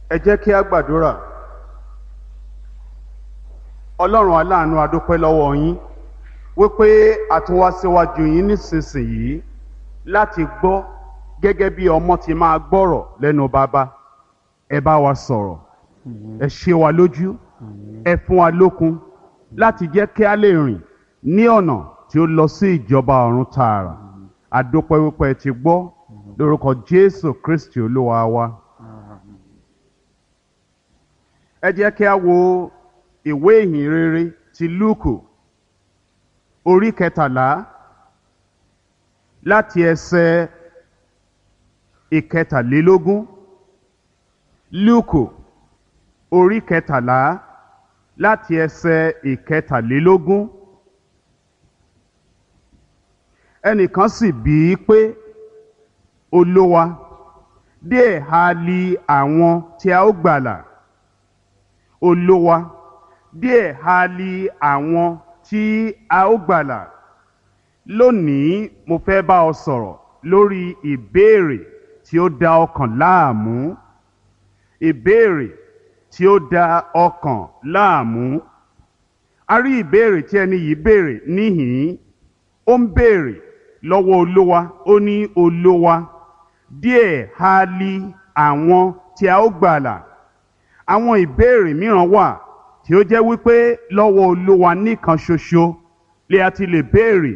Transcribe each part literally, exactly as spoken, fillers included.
Ẹ jẹ́ kí a gbàdúrà. Ọlọ́run aláàánú, a dúpẹ́ lọ́wọ́ yín wípé a tún wá síwájú yín nísinsìnyí láti gbọ́ gẹ́gẹ́ bí ọmọ ti máa gbọ́rọ̀ lẹ́nu bàbá. Ẹ bá wa sọ̀rọ̀, ẹ ṣe wa lójú, ẹ fún wa lókun láti jẹ́ kí a lè rìn ní ọ̀nà tí ó lọ sí ìjọba ọ̀run tààrà. A dúpẹ́ wípé ẹ ti gbọ́ lórúkọ Jésù Kristi Olúwa wa. Ẹ jẹ́ kí a wo ìwé ìhìn rere ti Lúùkù orí kẹtàlá láti ẹsẹ̀ ìkẹtàlélógún. Lúùkù orí kẹtàlá láti ẹsẹ̀ ìkẹtàlélógún. Ẹnìkan sì bí i pé, Olúwa, díẹ̀ ha li àwọn tí a ó gbàlà? Olúwa, díẹ̀ ha li àwọn tí a ó gbàlà? Lónìí mo fẹ́ bá ọ sọ̀rọ̀ lórí ìbéèrè tí ó da ọkàn láàmú. Ìbéèrè tí ó da ọkàn láàmú. A rí ìbéèrè tí ẹni yìí béèrè níhìn-ín. Ó ń béèrè lọ́wọ́ Olúwa. Ó ní, Olúwa, díẹ̀ ha li àwọn tí a ó gbàlà? Àwọn ìbéèrè mìíràn wà tí ó jẹ́ wípé lọ́wọ́ Olúwa nìkan ṣoṣo lè a ti lè béèrè.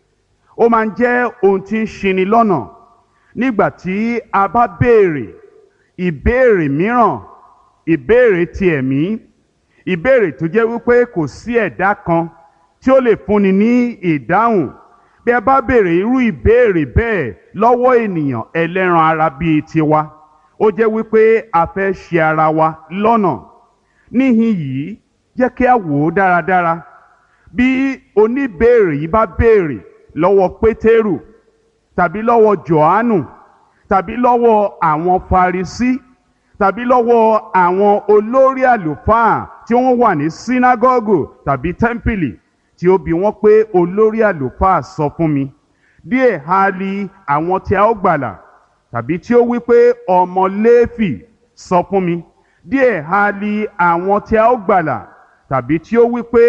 Ó máa ń jẹ́ ohun tí ń ṣini lọ́nà nígbà tí a bá béèrè ìbéèrè mìíràn, ìbéèrè ti ẹ̀mí, ìbéèrè tó jẹ́ wípé kò sí ẹ̀dá kan tí ó lè fúnni ní ìdáhùn. Bí a bá béèrè irú ìbéèrè bẹ́ẹ̀ lọ́wọ́ ènìyàn ẹlẹ́ran ara bíi tiwa, ó jẹ́ wípé a fẹ́ ṣì ara wa lọ́nà. Níhìn yìí, jẹ́ kí a wò ó dáradára. Bí oníbéèrè yìí bá béèrè lọ́wọ́ Pétérù tàbí lọ́wọ́ Jòhánù tàbí lọ́wọ́ àwọn Farisí tàbí lọ́wọ́ àwọn olórí àlùfáà tí wọ́n wà ní sínágọ́gù tàbí tẹ́ḿpìlì, tí ó bi wọ́n pé, olórí àlùfáà, sọ fún mi, díẹ̀ ha li àwọn tí a ó gbàlà? Tàbí tí ó wí pé, ọmọ Léfì, sọ fún mi, díẹ̀ ha li àwọn tí a ó gbàlà? Tàbí tí ó wí pé,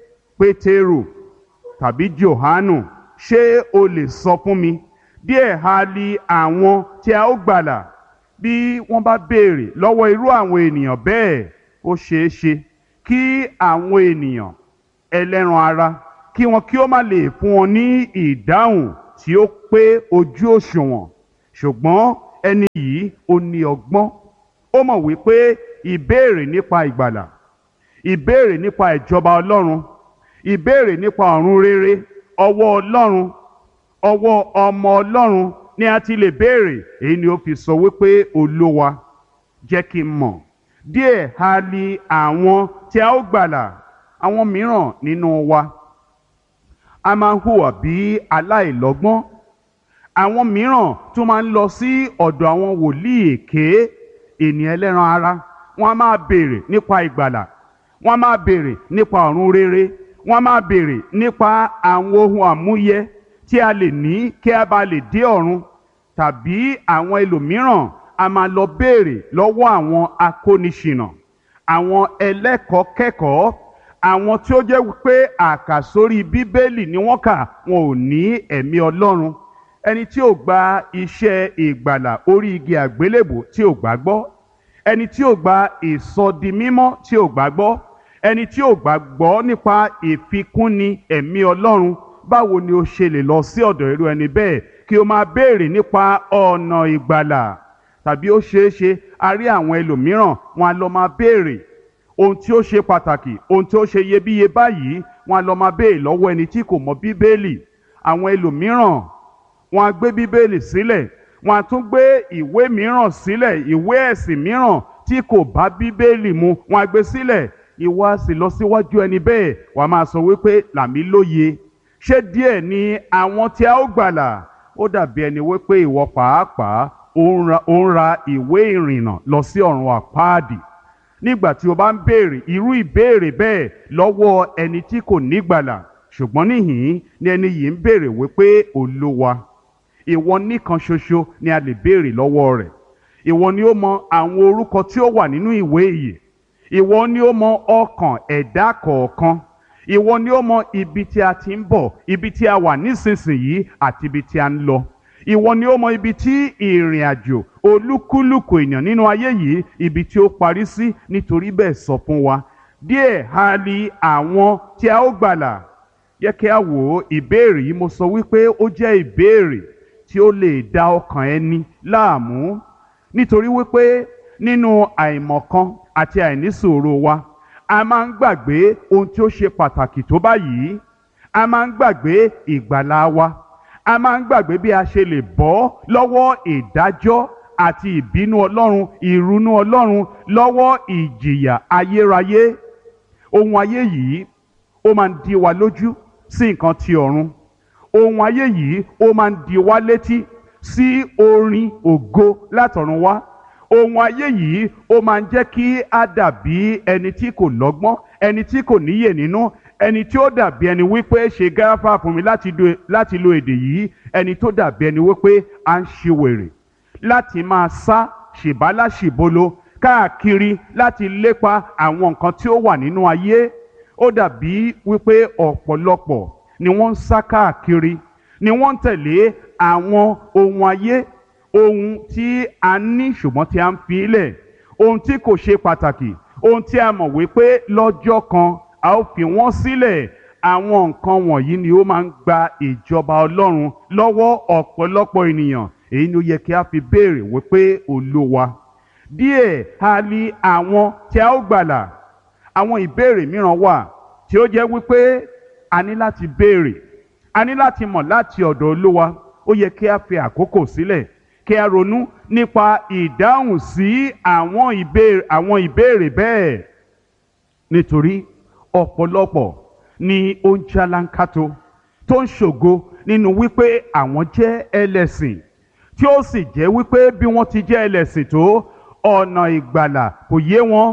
Pétérù tàbí Jòhánù, ṣé o lè sọ fún mi, díẹ̀ ha li àwọn tí a ó gbàlà? Bí wọ́n bá béèrè lọ́wọ́ irú àwọn ènìyàn bẹ́ẹ̀, ó ṣeé ṣe kí àwọn ènìyàn ẹlẹ́ran ara kí wọn kí ó má lè fún wọn ní ìdáhùn tí ó pé ojú òṣùwọ̀n. Ṣùgbọ́n ẹni yìí ó ní ọgbọ́n. Ó mọ̀ wípé ìbéèrè nípa ìgbàlà, ìbéèrè nípa ìjọba Ọlọ́run, ìbéèrè nípa ọ̀run rere, ọwọ́ Ọlọ́run, ọwọ́ ọmọ Ọlọ́run ni a ti lè béèrè. Èyí ni ó fi sọ wípé, Olúwa, jẹ́ kí n mọ̀, díẹ̀ ha li àwọn tí a ó gbàlà? Àwọn mìíràn nínú wa a máa ń hùwà bí aláìlọ́gbọ́n. Àwọn mìíràn tún máa ń lọ sí ọ̀dọ̀ àwọn wòlíì èké, ènìyàn ẹlẹ́ran ara. Wọ́n á máa béèrè nípa ìgbàlà, wọ́n á máa béèrè nípa ọ̀run rere, wọ́n á máa béèrè nípa àwọn ohun àmúyẹ tí a lè ní kí a bá lè dé ọ̀run. Tàbí àwọn ẹlòmíràn a máa lọ béèrè lọ́wọ́ àwọn akóniṣìnà, àwọn ẹlẹ́kọ̀ọ́kẹ́kọ̀ọ́, àwọn tí ó jẹ́ wípé àkàsórí Bíbélì ni wọ́n kà, wọn ò ní ẹ̀mí Ọlọ́run. Ẹni tí ò gba iṣẹ́ ìgbàlà orí igi àgbélébù tí ò gbàgbọ́, ẹni tí ò gba ìsọdimímọ́ tí ò gbàgbọ́, ẹni tí ò gbàgbọ́ nípa ìfikúnni ẹ̀mí Ọlọ́run, báwo ni ó ṣe lè lọ sí ọ̀dọ̀ irú ẹni bẹ́ẹ̀ kí ó máa béèrè nípa ọ̀nà ìgbàlà? Tàbí ó ṣeé ṣe a rí àwọn ẹlòmíràn, wọn á lọ máa béèrè ohun tí ó ṣe pàtàkì, ohun tí ó ṣe iyebíye báyìí, wọn á lọ máa béèrè lọ́wọ́ ẹni tí kò mọ Bíbélì. Àwọn ẹlòmíràn wọn á gbé Bíbélì sílẹ̀, wọn á tún gbé ìwé mìíràn sílẹ̀, ìwé ẹ̀sìn mìíràn tí kò bá Bíbélì mu, wọn á gbé sílẹ̀. Ìwọ á sì lọ síwájú ẹni bẹ́ẹ̀, wàá máa sọ wípé, là mí lóye, ṣé díẹ̀ ni àwọn tí a ó gbàlà? Ó dàbí ẹni wípé ìwọ pàápàá ó ń ra ìwé ìrìnnà lọ sí ọ̀run àpáàdì. Nígbà tí o bá ń béèrè irú ìbéèrè bẹ́ẹ̀ lọ́wọ́ ẹni tí kò nígbàlà. Ṣùgbọ́n níhìn-ín ni ẹni yìí ń béèrè wípé, Olúwa, ìwọ nìkan ṣoṣo ni a lè béèrè lọ́wọ́ rẹ̀. ìwọ ni ó mọ àwọn orúkọ tí ó wà nínú ìwé ìyè, ìwọ ni ó mọ ọkàn ẹ̀dá kọ̀ọ̀kan, ìwọ ni ó mọ ibi tí a ti ń bọ̀, ibi tí a wà nísinsìnyí àti ibi tí a ń lọ. Ìwọ ni ó mọ ibi tí ìrìn àjò olúkúlùkù èèyàn nínú ayé yìí ibi tí ó parí sí. Nítorí bẹ́ẹ̀ sọ fún wa díẹ̀ ha li àwọn tí a ó gbàlà. Yẹ kí a wò ó, ìbéèrè yìí mo sọ wípé ó jẹ́ ìbéèrè tí ó lè dá ọkàn ẹni láàmú, nítorí wípé nínú àìmọ̀kan àti àìnísùúrù wa a máa ń gbàgbé ohun tí ó ṣe pàtàkì tó báyìí. A máa ń gbàgbé ìgbàlà wa, a máa ń gbàgbé bí a ṣe lè bọ́ lọ́wọ́ ìdájọ́ àti ìbínú Ọlọ́run, ìrunú Ọlọ́run, lọ́wọ́ ìjìyà ayérayé. Ohun ayé yìí ó máa ń di wa lójú sí nǹkan ti ọ̀run. Ohun ayé yìí ó máa ń di wa létí sí orin ògo látọ̀run wá. Ohun ayé yìí ó máa ń jẹ́ kí a dàbí ẹni tí kò lọ́gbọ́n, ẹni tí kò níyè nínú, ẹni tí ó dàbí ẹni wípé ṣe gáfà fún mi láti do láti lo èdè yìí, ẹni tó dàbí ẹni wípé à ń ṣe wèrè láti máa sá ṣìbálàṣìbolo káàkiri láti lépa àwọn nǹkan tí ó wà nínú ayé. Ó dàbí wípé ọ̀pọ̀lọpọ̀ ni wọ́n ń sá káàkiri, ni wọ́n ń tẹ̀lé àwọn ohun ayé, ohun tí a ní ṣùgbọ́n tí a ń fi lẹ̀, ohun tí kò ṣe pàtàkì, ohun tí a mọ̀ wípé lọ́jọ́ kan a ó fi wọ́n sílẹ̀. Àwọn nǹkan wọ̀nyí ni ó máa ń gba ìjọba Ọlọ́run lọ́wọ́ ọ̀pọ̀lọpọ̀ ènìyàn. Èyí ni ó yẹ kí a fi béèrè wípé Olúwa, díẹ̀ ha li àwọn tí a ó gbàlà. Àwọn ìbéèrè mìíràn wà tí ó jẹ́ wípé a ní láti béèrè, a ní láti mọ̀ láti ọ̀dọ̀ Olúwa. Ó yẹ kí a fi àkókò sílẹ̀ kí a ronú nípa ìdáhùn sí àwọn ìbéèrè àwọn ìbéèrè bẹ́ẹ̀. Nítorí ọ̀pọ̀lọpọ̀ ni ó ń jálánkátó tó ń ṣògo nínú wípé àwọn jẹ́ ẹlẹ́sìn, tí ó sì jẹ́ wípé bí wọ́n ti jẹ́ ẹlẹ́sìn tó, ọ̀nà ìgbàlà kò yé wọn.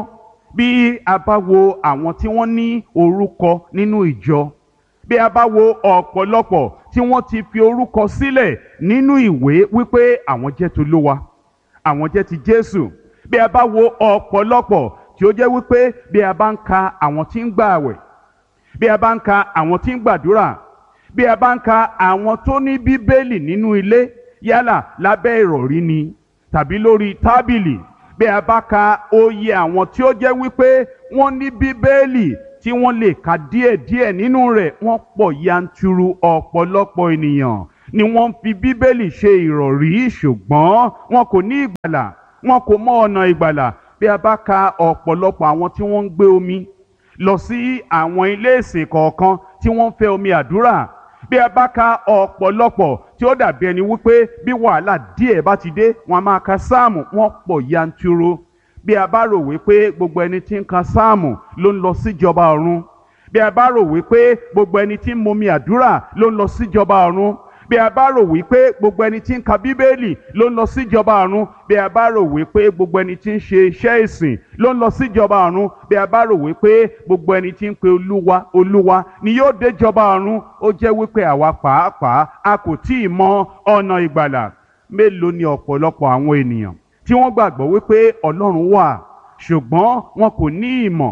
Bí a bá wo àwọn tí wọ́n ní orúkọ nínú ìjọ, bí a bá wo ọ̀pọ̀lọpọ̀ tí wọ́n ti fi orúkọ sílẹ̀ nínú ìwé wípé àwọn jẹ́ t'Olúwa, àwọn jẹ́ ti Jésù, bí a bá wo ọ̀pọ̀lọpọ̀ tí ó jẹ́ wípé bí a bá ń ka àwọn tí ń gbààwẹ̀, bí a bá ń ka àwọn tí ń gbàdúrà, bí a bá ń ka àwọn tó ní Bíbélì nínú ilé, yálà lábẹ́ ìrọ̀rí ni tàbí lórí tábìlì, bí a bá ka oyè àwọn tí ó jẹ́ wípé wọ́n ní Bíbélì tí wọ́n lè ka díẹ̀díẹ̀ nínú rẹ̀, wọ́n pọ̀ yanturu. Ọ̀pọ̀lọpọ̀ ènìyàn ni wọ́n fi Bíbélì ṣe ìrọ̀rí ṣùgbọ́n wọn kò ní ìgbàlà, wọn kò mọ ọ̀nà ìgbàlà. Bí a bá ka ọ̀pọ̀lọpọ̀ àwọn tí wọ́n ń gbé omi lọ sí àwọn ilé ìsìn kọ̀ọ̀kan tí wọ́n ń fẹ́ omi àdúrà, bí a bá ka ọ̀pọ̀lọpọ̀ tí ó dàbí ẹni wípé bí wàhálà díẹ̀ bá ti dé wọn a máa ka sáàmù, wọ́n pọ̀ yanturu. Bí a bá rò wípé gbogbo ẹni tí ń ka sáàmù ló ń lọ síjọba ọ̀run, bí a bá rò wípé gbogbo ẹni tí ń momi àdúrà ló ń lọ síjọba ọ̀run, bí a bá rò wípé gbogbo ẹni tí ń ka Bíbélì ló ń lọ síjọba ọ̀run, bí a bá rò wípé gbogbo ẹni tí ń ṣe iṣẹ́ ìsìn ló ń lọ síjọba ọ̀run, bí a bá rò wípé gbogbo ẹni tí ń pe Olúwa Olúwa ni yóò déjọba ọ̀run, ó jẹ́ wípé àwa pàápàá a kò tí ì mọ ọ̀nà ìgbàlà. Mélòó ni ọ̀pọ̀lọpọ̀ àwọn ènìyàn tí wọ́n gbàgbọ́ wípé Ọlọ́run wà ṣùgbọ́n wọn kò ní ìmọ̀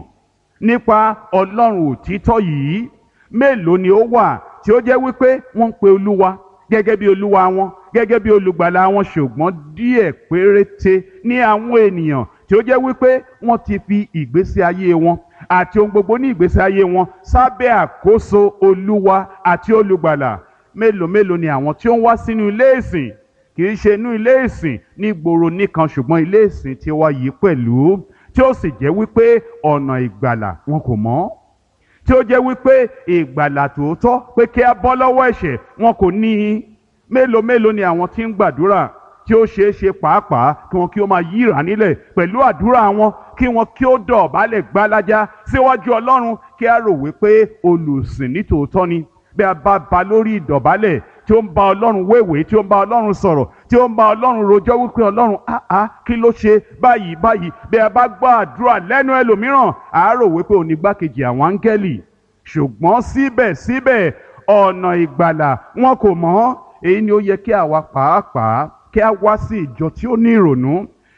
nípa Ọlọ́run òtítọ́ yìí. Mélòó ni ó wà tí ó jẹ́ wípé wọ́n ń pe Olúwa gẹ́gẹ́ bí Olúwa wọn, gẹ́gẹ́ bí olùgbàlà wọn, ṣùgbọ́n díẹ̀ péréte ní àwọn ènìyàn tí ó jẹ́ wípé wọ́n ti fi ìgbésí ayé wọn àti ohun gbogbo ní ìgbésí ayé wọn sábẹ́ àkóso Olúwa àti olùgbàlà. Mélòó mélòó ni àwọn tí ó ń wá sínú ilé ìsìn, kì í ṣe inú ilé ìsìn ní gbòòrò nìkan ṣùgbọ́n ilé ìsìn tí wá yìí pẹ̀lú, tí ó sì jẹ́ wípé ọ̀nà ìgbàlà wọn kò mọ̀, tí ó jẹ́ wípé ìgbàlà tòótọ́ pé kí a bọ́ lọ́wọ́ ẹ̀ṣẹ̀ wọn kò ní í. Mélòó mélòó ni àwọn tí ń gbàdúrà tí ó ṣeé ṣe pàápàá kí wọn kí ó máa yíra nílẹ̀ pẹ̀lú àdúrà wọn, kí wọn kí ó dọ̀bálẹ̀ gbálájá síwájú Ọlọ́run, kí a rò wípé olùsìn ní tòótọ́ ni. Bí a bá ba lórí ìdọ̀bálẹ̀ tí ó ń bá Ọlọ́run wéwèé, tí ó ń bá Ọlọ́run sọ̀rọ̀, tí ó ń bá Ọlọ́run rojọ́ wípé Ọlọ́run áá kí ló ṣe báyìí báyìí, bí a bá gbọ́ àdúrà lẹ́nu ẹlòmíràn à rò wípé onígbákejì àwọn áńgẹ́lì, ṣùgbọ́n síbẹ̀síbẹ̀ ọ̀nà ìgbàlà wọn kò mọ̀. Èyí ni ó yẹ kí àwa pàápàá kí a wá sí ìjọ tí ó ní ìrònú,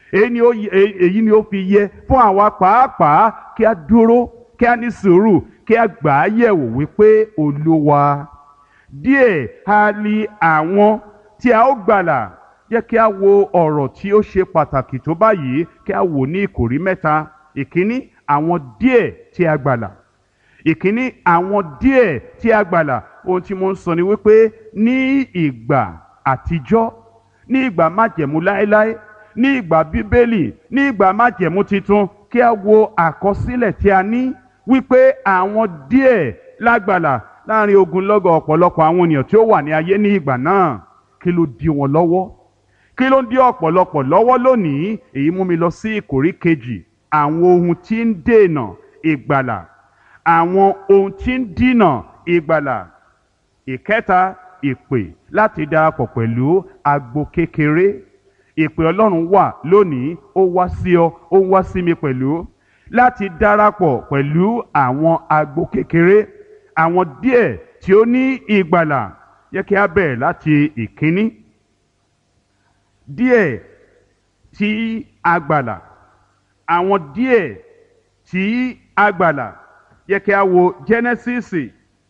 èyí ni ó fi yẹ fún àwa pàápàá kí a dúró kí a ní sùúrù kí a gbà á yẹ̀wò wípé Olúwa, díẹ̀ ha li àwọn tí a ó gbàlà. Jẹ́ kí a wo ọ̀rọ̀ tí ó ṣe pàtàkì tó báyìí kí a wò ní ìkòrí mẹ́ta. Ìkíní, àwọn díẹ̀ tí a gbàlà. Ìkíní, àwọn díẹ̀ tí a gbàlà. Ohun tí mo ń sọ ni wípé ní ìgbà àtijọ́, ní ìgbà májẹ̀mú láéláé, ní ìgbà bíbélì, ní ìgbà májẹ̀mú titun, kí a wo àkọsílẹ̀ tí a ní wípé àwọn díẹ̀ lágbàlà láàrin ogunlọ́gọ̀ ọ̀pọ̀lọpọ̀ àwọn ènìyàn tí ó wà ní ayé ní ìgbà náà. Kí ló dí wọn lọ́wọ́? Kí ló ń dí ọ̀pọ̀lọpọ̀ lọ́wọ́ lónìí? Èyí mú mi lọ sí ìkórí kejì, àwọn ohun tí ń dènà ìgbàlà. Àwọn ohun tí ń dínà ìgbàlà. Ìkẹta, ìpè láti darapọ̀ pẹ̀lú agbo kékeré. Ìpè Ọlọ́run wà lónìí, ó wá sí ọ, ó wá sí mi pẹ̀lú, láti darapọ̀ pẹ̀lú àwọn agbo kékeré, àwọn díẹ̀ tí ó ní ìgbàlà. Jẹ́ kí a bẹ̀rẹ̀ láti ìkíní. Díẹ̀ tí a gbàlà. Àwọn díẹ̀ tí a gbàlà. Jẹ́ kí a wo Jẹ́nẹ́sísì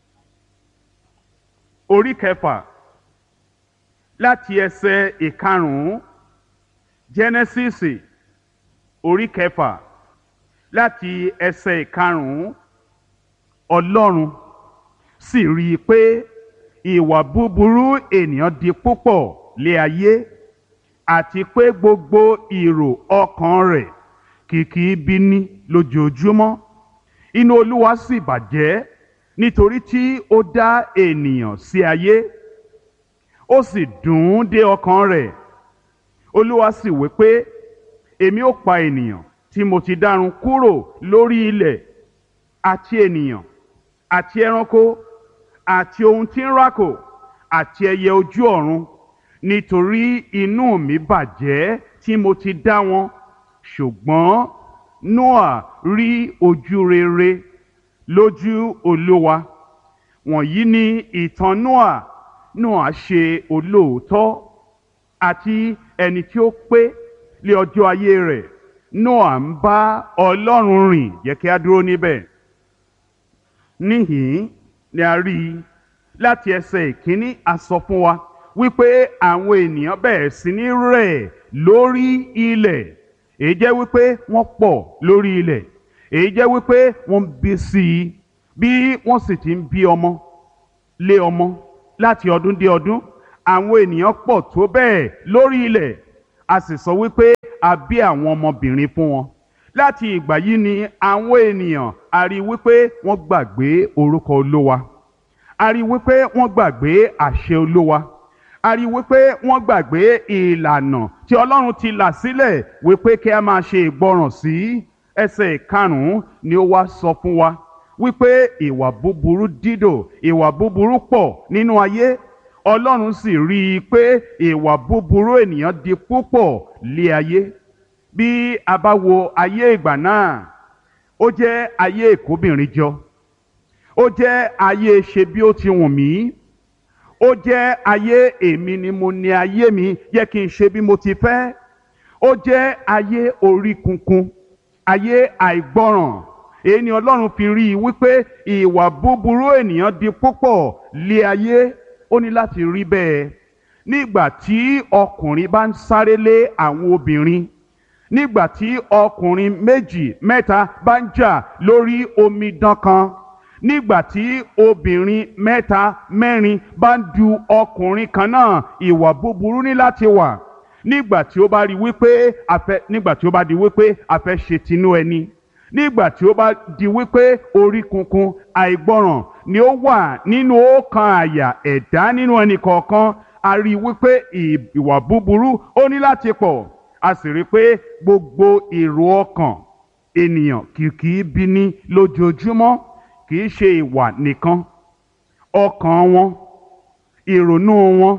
orí kẹfà láti ẹsẹ̀ ìkarùn-ún. Jẹ́nẹ́sísì orí kẹfà láti ẹsẹ̀ ìkarùn-ún. Ọlọ́run sì rí i pé ìwà búburú ènìyàn di púpọ̀ lé ayé, àti pé gbogbo ìrò ọkàn rẹ̀ kìkì ibi ní lójoojúmọ́. Inú Olúwa sì bàjẹ́ nítorí tí ó dá ènìyàn sí ayé, ó sì dùn ún dé ọkàn rẹ̀. Olúwa sì wí pé, èmi ó pa ènìyàn tí mo ti dárun kúrò lórí ilẹ̀, àti ènìyàn àti ẹranko àti ohun tí ń rákò àti ẹyẹ ojú ọ̀run, nítorí inú mi bàjẹ́ tí mo ti dá wọn. Ṣùgbọ́n Nóà rí ojú rere lójú Olúwa. Wọ̀nyí ni ìtàn Nóà. Nóà ṣe olóòótọ́ àti ẹni tí ó pé lé ọjọ́ ayé rẹ̀. Nóà ń bá Ọlọ́run rìn. Jẹ́ kí a dúró níbẹ̀. Níhìn ni a rí i láti ẹsẹ̀ ìkíní, a sọ fún wa wípé àwọn ènìyàn bẹ̀rẹ̀ sí ní rẹ̀ lórí ilẹ̀. Èyí jẹ́ wípé wọ́n pọ̀ lórí ilẹ̀. Èyí jẹ́ wípé wọ́n bí sí i, bí wọ́n sì ti ń bí ọmọ lé ọmọ láti ọdún dé ọdún. Àwọn ènìyàn pọ̀ tó bẹ́ẹ̀ lórí ilẹ̀. A sì sọ wípé a bí àwọn ọmọbìnrin fún wọn. Láti ìgbà yìí ni àwọn ènìyàn a rí wípé wọ́n gbàgbé orúkọ Olúwa. A rí wípé wọ́n gbàgbé àṣẹ Olúwa. A rí wípé wọ́n gbàgbé ìlànà tí Ọlọ́run ti là sílẹ̀ wípé kí a máa ṣe ìgbọràn sí. Ẹsẹ̀ ìkarùn-ún ni ó wá sọ fún wa wípé ìwà búburú dídò, ìwà búburú pọ̀ nínú ayé. Ọlọ́run sì rí i pé ìwà búburú ènìyàn di púpọ̀ lé ayé. Bí a bá wo ayé ìgbà náà, ó jẹ́ ayé ìkóbìnrin jọ. Ó jẹ́ ayé ṣe bí ó ti wùn mí. Ó jẹ́ ayé èmi ni mo ní ayé mi, yẹ kí n ṣe bí mo ti fẹ́. Ó jẹ́ ayé orí kunkun, ayé àìgbọràn. Èyí ni Ọlọ́run fi rí i wípé ìwà búburú ènìyàn di púpọ̀ lé ayé. Ó ní láti rí bẹ́ẹ̀. Nígbà tí ọkùnrin bá ń sáré lé àwọn obìnrin, nígbà tí ọkùnrin méjì mẹ́ta bá ń jà lórí omidan kan, nígbà tí obìnrin mẹ́ta mẹ́rin bá ń du ọkùnrin kan náà, ìwà búburú ní láti wà. Nígbà tí ó bá rí wípé afẹ́ nígbà tí ó bá di wípé a fẹ́ ṣe tinú ẹni, nígbà tí ó bá di wípé orí kunkun àìgbọràn ni ó wà nínú ọkàn àyà ẹ̀dá nínú ẹnì kọ̀ọ̀kan, a rí wípé ìwà búburú ó ní láti pọ̀. A sì rí pé gbogbo èrò ọkàn ènìyàn kìkì bí ní lójoojúmọ́. Kì í ṣe ìwà nìkan, ọkàn wọn, ìrònú wọn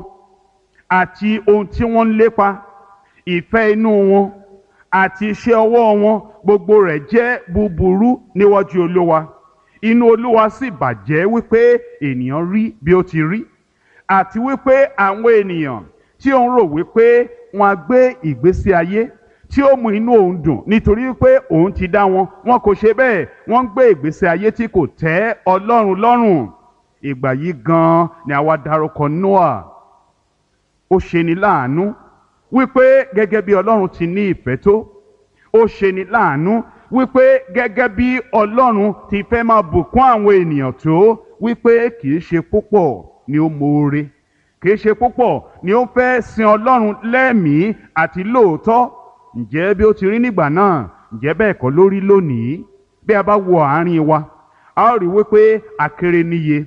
àti ohun tí wọ́n ń lépa, ìfẹ́ inú wọn àti iṣẹ́ ọwọ́ wọn, gbogbo rẹ̀ jẹ́ búburú níwájú Olúwa. Inú Olúwa sì bàjẹ́ wípé ènìyàn rí bí ó ti rí, àti wípé àwọn ènìyàn tí ó ń rò wípé wọ́n á gbé ìgbésí ayé tí ó mú inú òun dùn nítorí pé òun ti dá wọn. Wọn kò ṣe bẹ́ẹ̀, wọ́n ń gbé ìgbésí ayé tí kò tẹ́ Ọlọ́run lọ́rùn. Ìgbà yìí gan-an ni àwa dárúkọ Nóà. Ó ṣeni láàánú wípé gẹ́gẹ́ bí Ọlọ́run ti ní ìfẹ́ tó, ó ṣeni láàánú wípé gẹ́gẹ́ bí Ọlọ́run ti fẹ́ máa bùkún àwọn ènìyàn tó, wípé kì í ṣe púpọ̀ ni ó moore, kì í ṣe púpọ̀ ni ó fẹ́ sin Ọlọ́run lẹ́mìí àti lóòótọ́. Ǹjẹ́ bí ó ti rí nígbà náà, ǹjẹ́ bẹ́ẹ̀ kọ́ ló rí lónìí? Bí a bá wo àárín wa, a ó rí wípé akéré níye.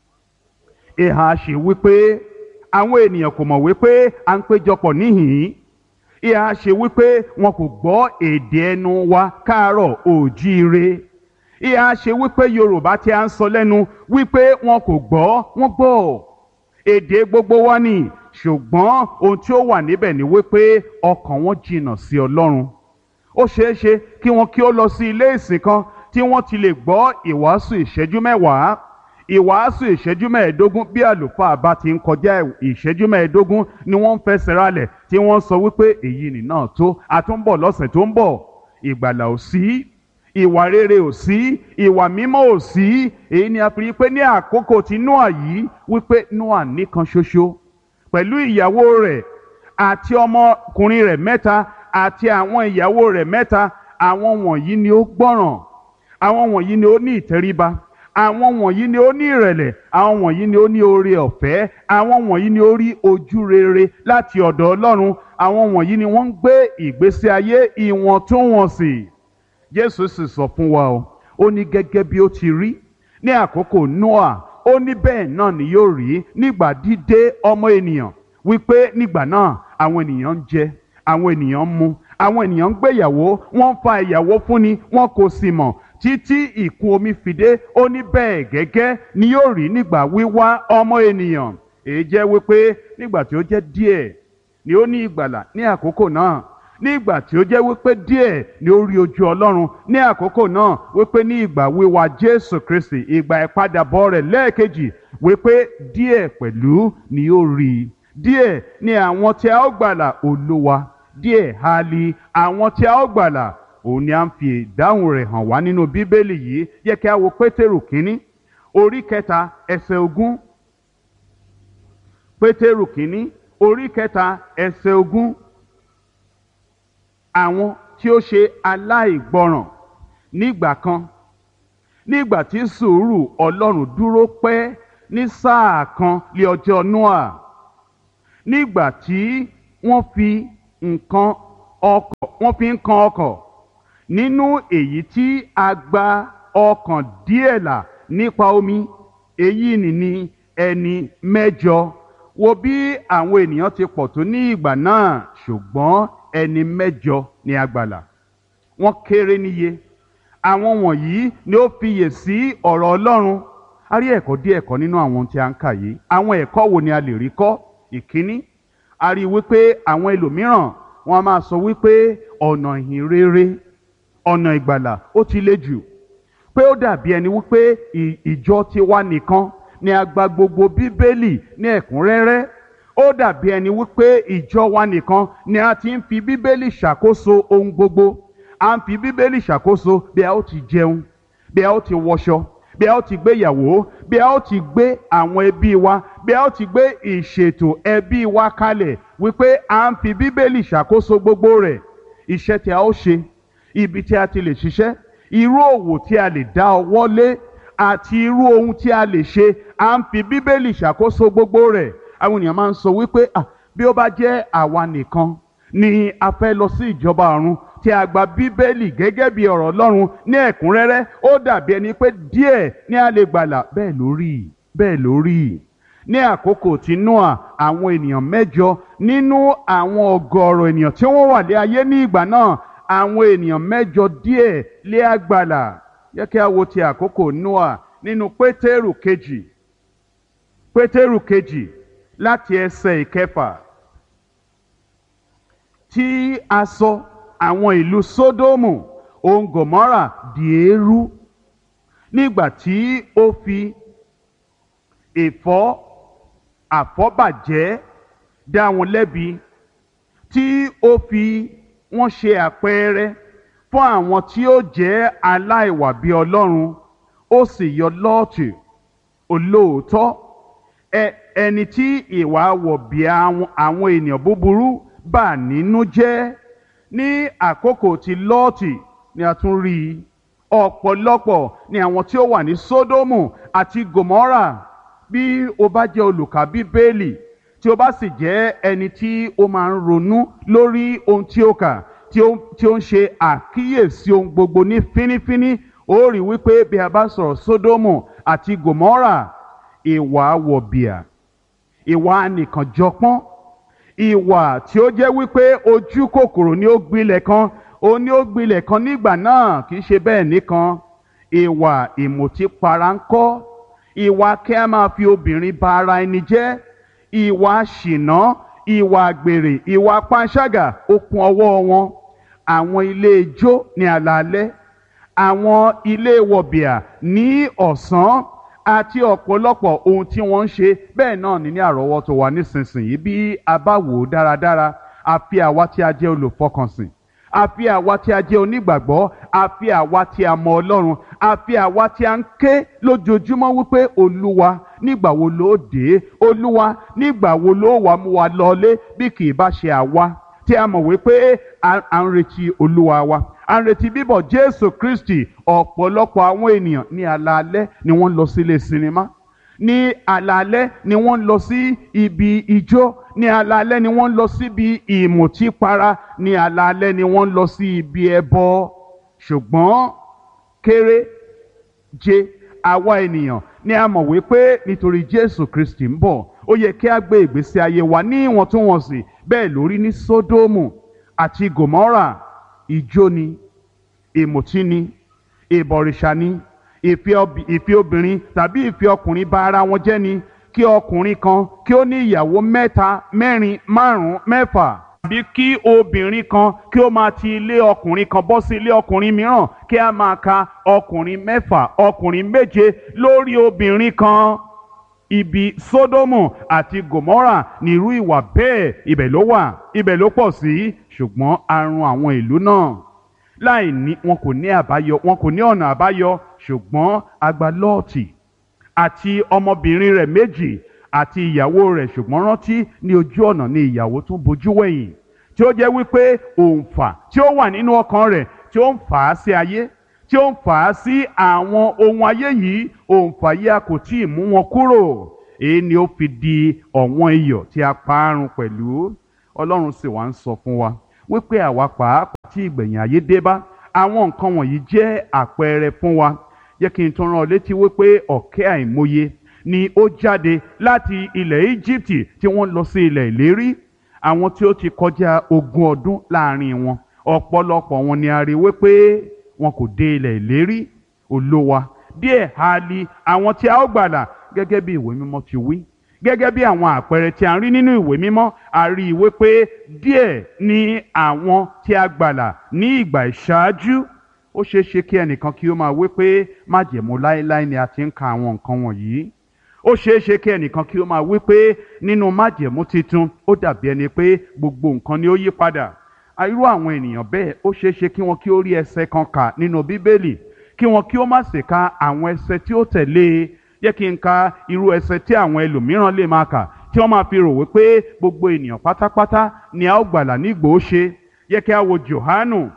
Ìhà ṣe wípé àwọn ènìyàn kò mọ̀ wípé à ń péjọpọ̀ níhìn-ín. Ìhà ṣe wípé wọn kò gbọ́ èdè ẹnu wa káàárọ̀ òjíire. Ìhà ṣe wípé Yorùbá tí a ń sọ lẹ́nu wípé wọn kò gbọ́, wọ́n gbọ́. Èdè gbogbo wa ni, ṣùgbọ́n ohun tí ó wà níbẹ̀ ni wípé ọkàn wọn jìnnà sí Ọlọ́run. Ó ṣeé ṣe kí wọn kí ó lọ sí ilé ìsìn kan tí wọ́n ti lè gbọ́ ìwàásù ìṣẹ́jú mẹ́wàá, ìwàásù ìṣẹ́jú mẹ́ẹ̀ẹ́dógún. Bí àlùfáà bá ti ń kọjá ìṣẹ́jú mẹ́ẹ̀ẹ́dógún ni wọ́n ń fẹsẹ̀ rálẹ̀ tí wọ́n sọ wípé èyí nì náà tó, a tún bọ̀ lọ́sẹ̀ tó ń bọ̀. Ìgbàlà ò sí, ìwà rere ò sí, ìwà mímọ́ ò sí. Èyí ni a fi rí pé ní àkókò tí Nóà yìí, wípé Nóà nìkan ṣoṣo pẹ̀lú ìyàwó rẹ̀ àti ọmọkùnrin rẹ̀ mẹ́ta àti àwọn ìyàwó rẹ̀ mẹ́ta. Àwọn wọ̀nyí ni ó gbọ́ràn, àwọn wọ̀nyí ni ó ní ìtẹríba, àwọn wọ̀nyí ni ó ní ìrẹ̀lẹ̀, àwọn wọ̀nyí ni ó ní oore ọ̀fẹ́, àwọn wọ̀nyí ni ó rí ojú rere láti ọ̀dọ̀ Ọlọ́run, àwọn wọ̀nyí ni wọ́n ń gbé ìgbésí ayé ìwọ̀ntúnwọ̀nsì. Jésù sì sọ fún wa o, ó ní gẹ́gẹ́ bí ó ti rí ní àkókò Nóà, ó ní bẹ́ẹ̀ náà ni yóò rí nígbà dídé ọmọ ènìyàn. Wípé nígbà náà àwọn ènìyàn ń jẹ, àwọn ènìyàn ń mu, àwọn ènìyàn ń gbéyàwó, wọ́n ń fa ìyàwó fúnni, wọn kò sì mọ̀ títí ìkún omi fi dé. Ó ní bẹ́ẹ̀ gẹ́gẹ́ ni yóò rí nígbà wíwá ọmọ ènìyàn. Èyí jẹ́ wípé nígbà tí ó jẹ́ díẹ̀ ni ó ní ìgbàlà ní àkókò náà. Nígbà tí ó jẹ́ wípé díẹ̀ ni ó rí ojú Ọlọ́run ní àkókò náà. Wípé ní ìgbà wíwá Jésù Kristi, ìgbà ìpadàbọ̀ rẹ̀ lẹ́ẹ̀kejì, wípé díẹ̀ pẹ̀lú ni ó rí. Díẹ̀ ni àwọn tí a ó gbàlà. Olúwa, díẹ̀ ha li àwọn tí a ó gbàlà. Òun ni a ń fi ìdáhùn rẹ̀ hàn wá nínú Bíbélì yìí. Jẹ́ kí a wo Pétérù kínní orí kẹta ẹsẹ̀ ogún. Pétérù kínní orí kẹta ẹsẹ̀ ogún. Àwọn tí ó ṣe aláìgbọràn nígbà kan, nígbà tí sùúrù Ọlọ́run dúró pẹ́ ní sáà kan lé ọjọ́ Nóà, nígbà tí wọ́n fi nǹkan ọkọ̀ wọ́n fi ń kan ọkọ̀, nínú èyí tí a gba ọkàn díẹ̀ là nípa omi. Èyí nìní ẹni mẹ́jọ. Wo bí àwọn ènìyàn ti pọ̀ tó ní ìgbà náà, ṣùgbọ́n ẹni mẹ́jọ ni a gbàlà. Wọ́n kéré níye. Àwọn wọ̀nyí ni ó fiyè sí ọ̀rọ̀ Ọlọ́run. A rí ẹ̀kọ́ díẹ̀ kọ́ nínú àwọn tí a ń kà yìí. Àwọn ẹ̀kọ́ wo ni a lè rí kọ́? Ìkíní, a rí wípé àwọn ẹlòmíràn wọ́n a máa sọ wípé ọ̀nà ìhìn rere, ọ̀nà ìgbàlà ó ti le jù, pé ó dàbí ẹni wípé ìjọ tiwa nìkan ni a gba gbogbo Bíbélì ní ẹ̀kúnrẹ́rẹ́. Ó dàbí ẹni wípé ìjọ wa nìkan ni a ti ń fi Bíbélì ṣàkóso ohun gbogbo. A ń fi Bíbélì ṣàkóso bí a ó ti jẹun, bí a ó ti wọṣọ, bí a ó ti gbéyàwó, bí a ó ti gbé àwọn ẹbí wa, bí a ó ti gbé ìṣètò ẹbí wa kalẹ̀, wípé a ń fi Bíbélì ṣàkóso gbogbo rẹ̀. Iṣẹ́ tí a ó ṣe, ibi tí a ti lè ṣiṣẹ́, irú òwò tí a lè dá ọwọ́ lé àti irú ohun tí a lè ṣe, a ń fi Bíbélì ṣàkóso gbogbo rẹ̀. Àwọn ènìyàn máa ń sọ wípé ah bí ó bá jẹ́ àwa nìkan ni a fẹ́ lọ sí ìjọba ọ̀run tí a gba Bíbélì gẹ́gẹ́ bí ọ̀rọ̀ Ọlọ́run ní ẹ̀kúnrẹ́rẹ́, ó dàbí ẹni pé díẹ̀ ni a lè gbàlà. Bẹ́ẹ̀ ló rí, bẹ́ẹ̀ ló rí. Ní àkókò tí Nóà, àwọn ènìyàn mẹ́jọ nínú àwọn ọgọ́rọ̀ ènìyàn tí wọ́n wà lé ayé ní ìgbà náà, àwọn ènìyàn mẹ́jọ díẹ̀ lé a gbàlà. Jẹ́ kí a wo ti àkókò Nóà nínú Pétérù kejì, Pétérù kejì láti ẹsẹ̀ ìkẹfà. Tí a sọ àwọn ìlú Sódómù òun Gòmórà di eérú nígbà tí ó fi ìfọ́ àfọ́bàjẹ́ dá wọn lẹ́bi, tí ó fi wọ́n ṣe àpẹẹrẹ fún àwọn tí ó jẹ́ aláìwà bí Ọlọ́run. Ó sì yọ Lọ́ọ̀tì olóòótọ́, ẹni tí ìwà wọ̀bìà àwọn ènìyàn búburú bà nínú jẹ́. Ní àkókò tí Lọ́ọ̀tì ni a tún rí i, ọ̀pọ̀lọpọ̀ ni àwọn tí ó wà ní Sódómù àti Gòmórà. Bí o bá jẹ́ olùkà Bíbélì, tí o bá sì jẹ́ ẹni tí ó máa ń ronú lórí ohun tí ó kà, tí ó tí ó ń ṣe àkíyèsí ohun gbogbo ní fínífíní, ó rí wípé bí a bá sọ̀rọ̀ Sódómù àti Gòmórà, ìwà wọ̀bìà, ìwà anìkànjọpọ́n, ìwà tí ó jẹ́ wípé ojú kòkòrò ni ó gbilẹ̀ kan, ó ní ó gbilẹ̀ kan nígbà náà, kì í ṣe bẹ́ẹ̀ nìkan. Ìwà ìmùtípara ńkọ́, ìwà kí a máa fi obìnrin ba ara ẹni jẹ́, ìwà ṣìnà, ìwà àgbèrè, ìwà panṣágà ó kún ọwọ́ wọn. Àwọn ilé ijó ní alaalẹ́, àwọn ilé wọ̀bìà ní ọ̀sán, àti ọ̀pọ̀lọpọ̀ ohun tí wọ́n ń ṣe bẹ́ẹ̀ náà ní ní àrọ́wọ́tó wa nísinsìnyí. Bí a bá wò ó dáradára, àfi àwa tí a jẹ́ olùfọkànsìn, àfi àwa tí a jẹ́ onígbàgbọ́, àfi àwa tí a mọ Ọlọ́run, àfi àwa tí a ń ké lójoojúmọ́ wípé Olúwa nígbà wo ló dé, Olúwa nígbà wo ló wá mú wa lọlé, bí kì í bá ṣe àwa tí a mọ̀ wípé à ń retí Olúwa wa, à ń retí bíbọ̀ Jésù Kristi. Ọ̀pọ̀lọpọ̀ àwọn ènìyàn ní alaalẹ́ ni wọ́n lọ sí ilé sinimá, ní alaalẹ́ ni wọ́n lọ sí ibi ijó, ní alaalẹ́ ni wọ́n lọ síbi ìmùtípara, ní alaalẹ́ ni wọ́n lọ sí ibi ẹbọ. Ṣùgbọ́n kéré jẹ àwa ènìyàn ni a mọ̀ wípé nítorí Jésù Kristi ń bọ̀, ó yẹ kí a gbé ìgbésí ayé wa ní ìwọ̀ntúnwọ̀nsì. Bẹ́ẹ̀ lórí ní Sódómù àti Gòmórà. Ijó ni, ìmùtí ni, ìbọ̀rìṣà ni, ìfẹ́ obìnrin tàbí ìfẹ́ ọkùnrin bá ara wọn jẹ́ ni. Kí ọkùnrin kan kí ó ní ìyàwó mẹ́ta, mẹ́rin, márùn-ún, mẹ́fà, tàbí kí obìnrin kan kí ó máa ti ilé ọkùnrin kan bọ́ sí ilé ọkùnrin mìíràn, kí a máa ka ọkùnrin mẹ́fà, ọkùnrin méje lórí obìnrin kan. Ibi Sódómù àti Gòmórà ní irú ìwà bẹ́ẹ̀, ibẹ̀ ló wà, ibẹ̀ ló pọ̀ sí. Ṣùgbọ́n àrùn àwọn ìlú náà, láì ní wọn kò ní àbáyọ, wọn kò ní ọ̀nà àbáyọ. Ṣùgbọ́n a gba Lọ́ọ̀tì àti ọmọbìnrin rẹ̀ méjì àti ìyàwó rẹ̀. Ṣùgbọ́n rántí, ní ojú ọ̀nà ni ìyàwó tún bojú wẹ̀yìn, tí ó jẹ́ wípé òǹfà tí ó wà nínú ọkàn rẹ̀ tí ó ń fà á sí ayé, tí ó ń fà á sí àwọn ohun ayé yìí, òǹfà yìí a kò tí ì mú wọn kúrò. Èyí ni ó fi di ọ̀wọ́n iyọ̀ tí a parun pẹ̀lú. Ọlọ́run sì wá ń sọ fún wa wípé àwa pàápàá tí ìgbẹ̀yìn ayé dé bá, àwọn nǹkan wọ̀nyí jẹ́ àpẹẹrẹ fún wa. Jẹ́ kí n tún rán ọ létí wípé ọ̀kẹ́ àìmọye ni ó jáde láti ilẹ̀ Íjíbítì tí wọ́n lọ sí ilẹ̀ ìlérí. Àwọn tí ó ti kọjá ogún ọdún láàrin wọn, ọ̀pọ̀lọpọ̀ wọn ni a rí wípé wọn kò dé ilẹ̀ ìlérí. Olúwa díẹ̀ ha li àwọn tí a ó gbàlà, gẹ́gẹ́ bí ìwé mímọ́ ti wí, gẹ́gẹ́ bí àwọn àpẹẹrẹ tí a ń rí nínú ìwé mímọ́. A rí i wípé díẹ̀ ni àwọn tí a gbàlà ní ìgbà ìṣáájú. Ó ṣeé ṣe kí ẹnìkan kí ó máa wí pé májẹ̀mú láéláé ni a ti ń ka àwọn nǹkan wọ̀nyí. Ó ṣeé ṣe kí ẹnìkan kí ó máa wí pé nínú májẹ̀mú titun ó dàbí ẹni pé gbogbo nǹkan ni ó yí padà. Irú àwọn ènìyàn bẹ́ẹ̀, ó ṣeé ṣe kí wọn kí ó rí ẹsẹ̀ kan kà nínú Bíbélì, kí wọn kí ó má sì ka àwọn ẹsẹ̀ tí ó tẹ̀lé e. Jẹ́ kí n ka irú ẹsẹ̀ tí àwọn ẹlòmíràn lè máa kà, tí wọ́n máa fi rò wípé gbogbo ènìyàn pátápátá ni a ó gbàlà nígbò ó ṣe. Jẹ́ kí a wo Jòhánù,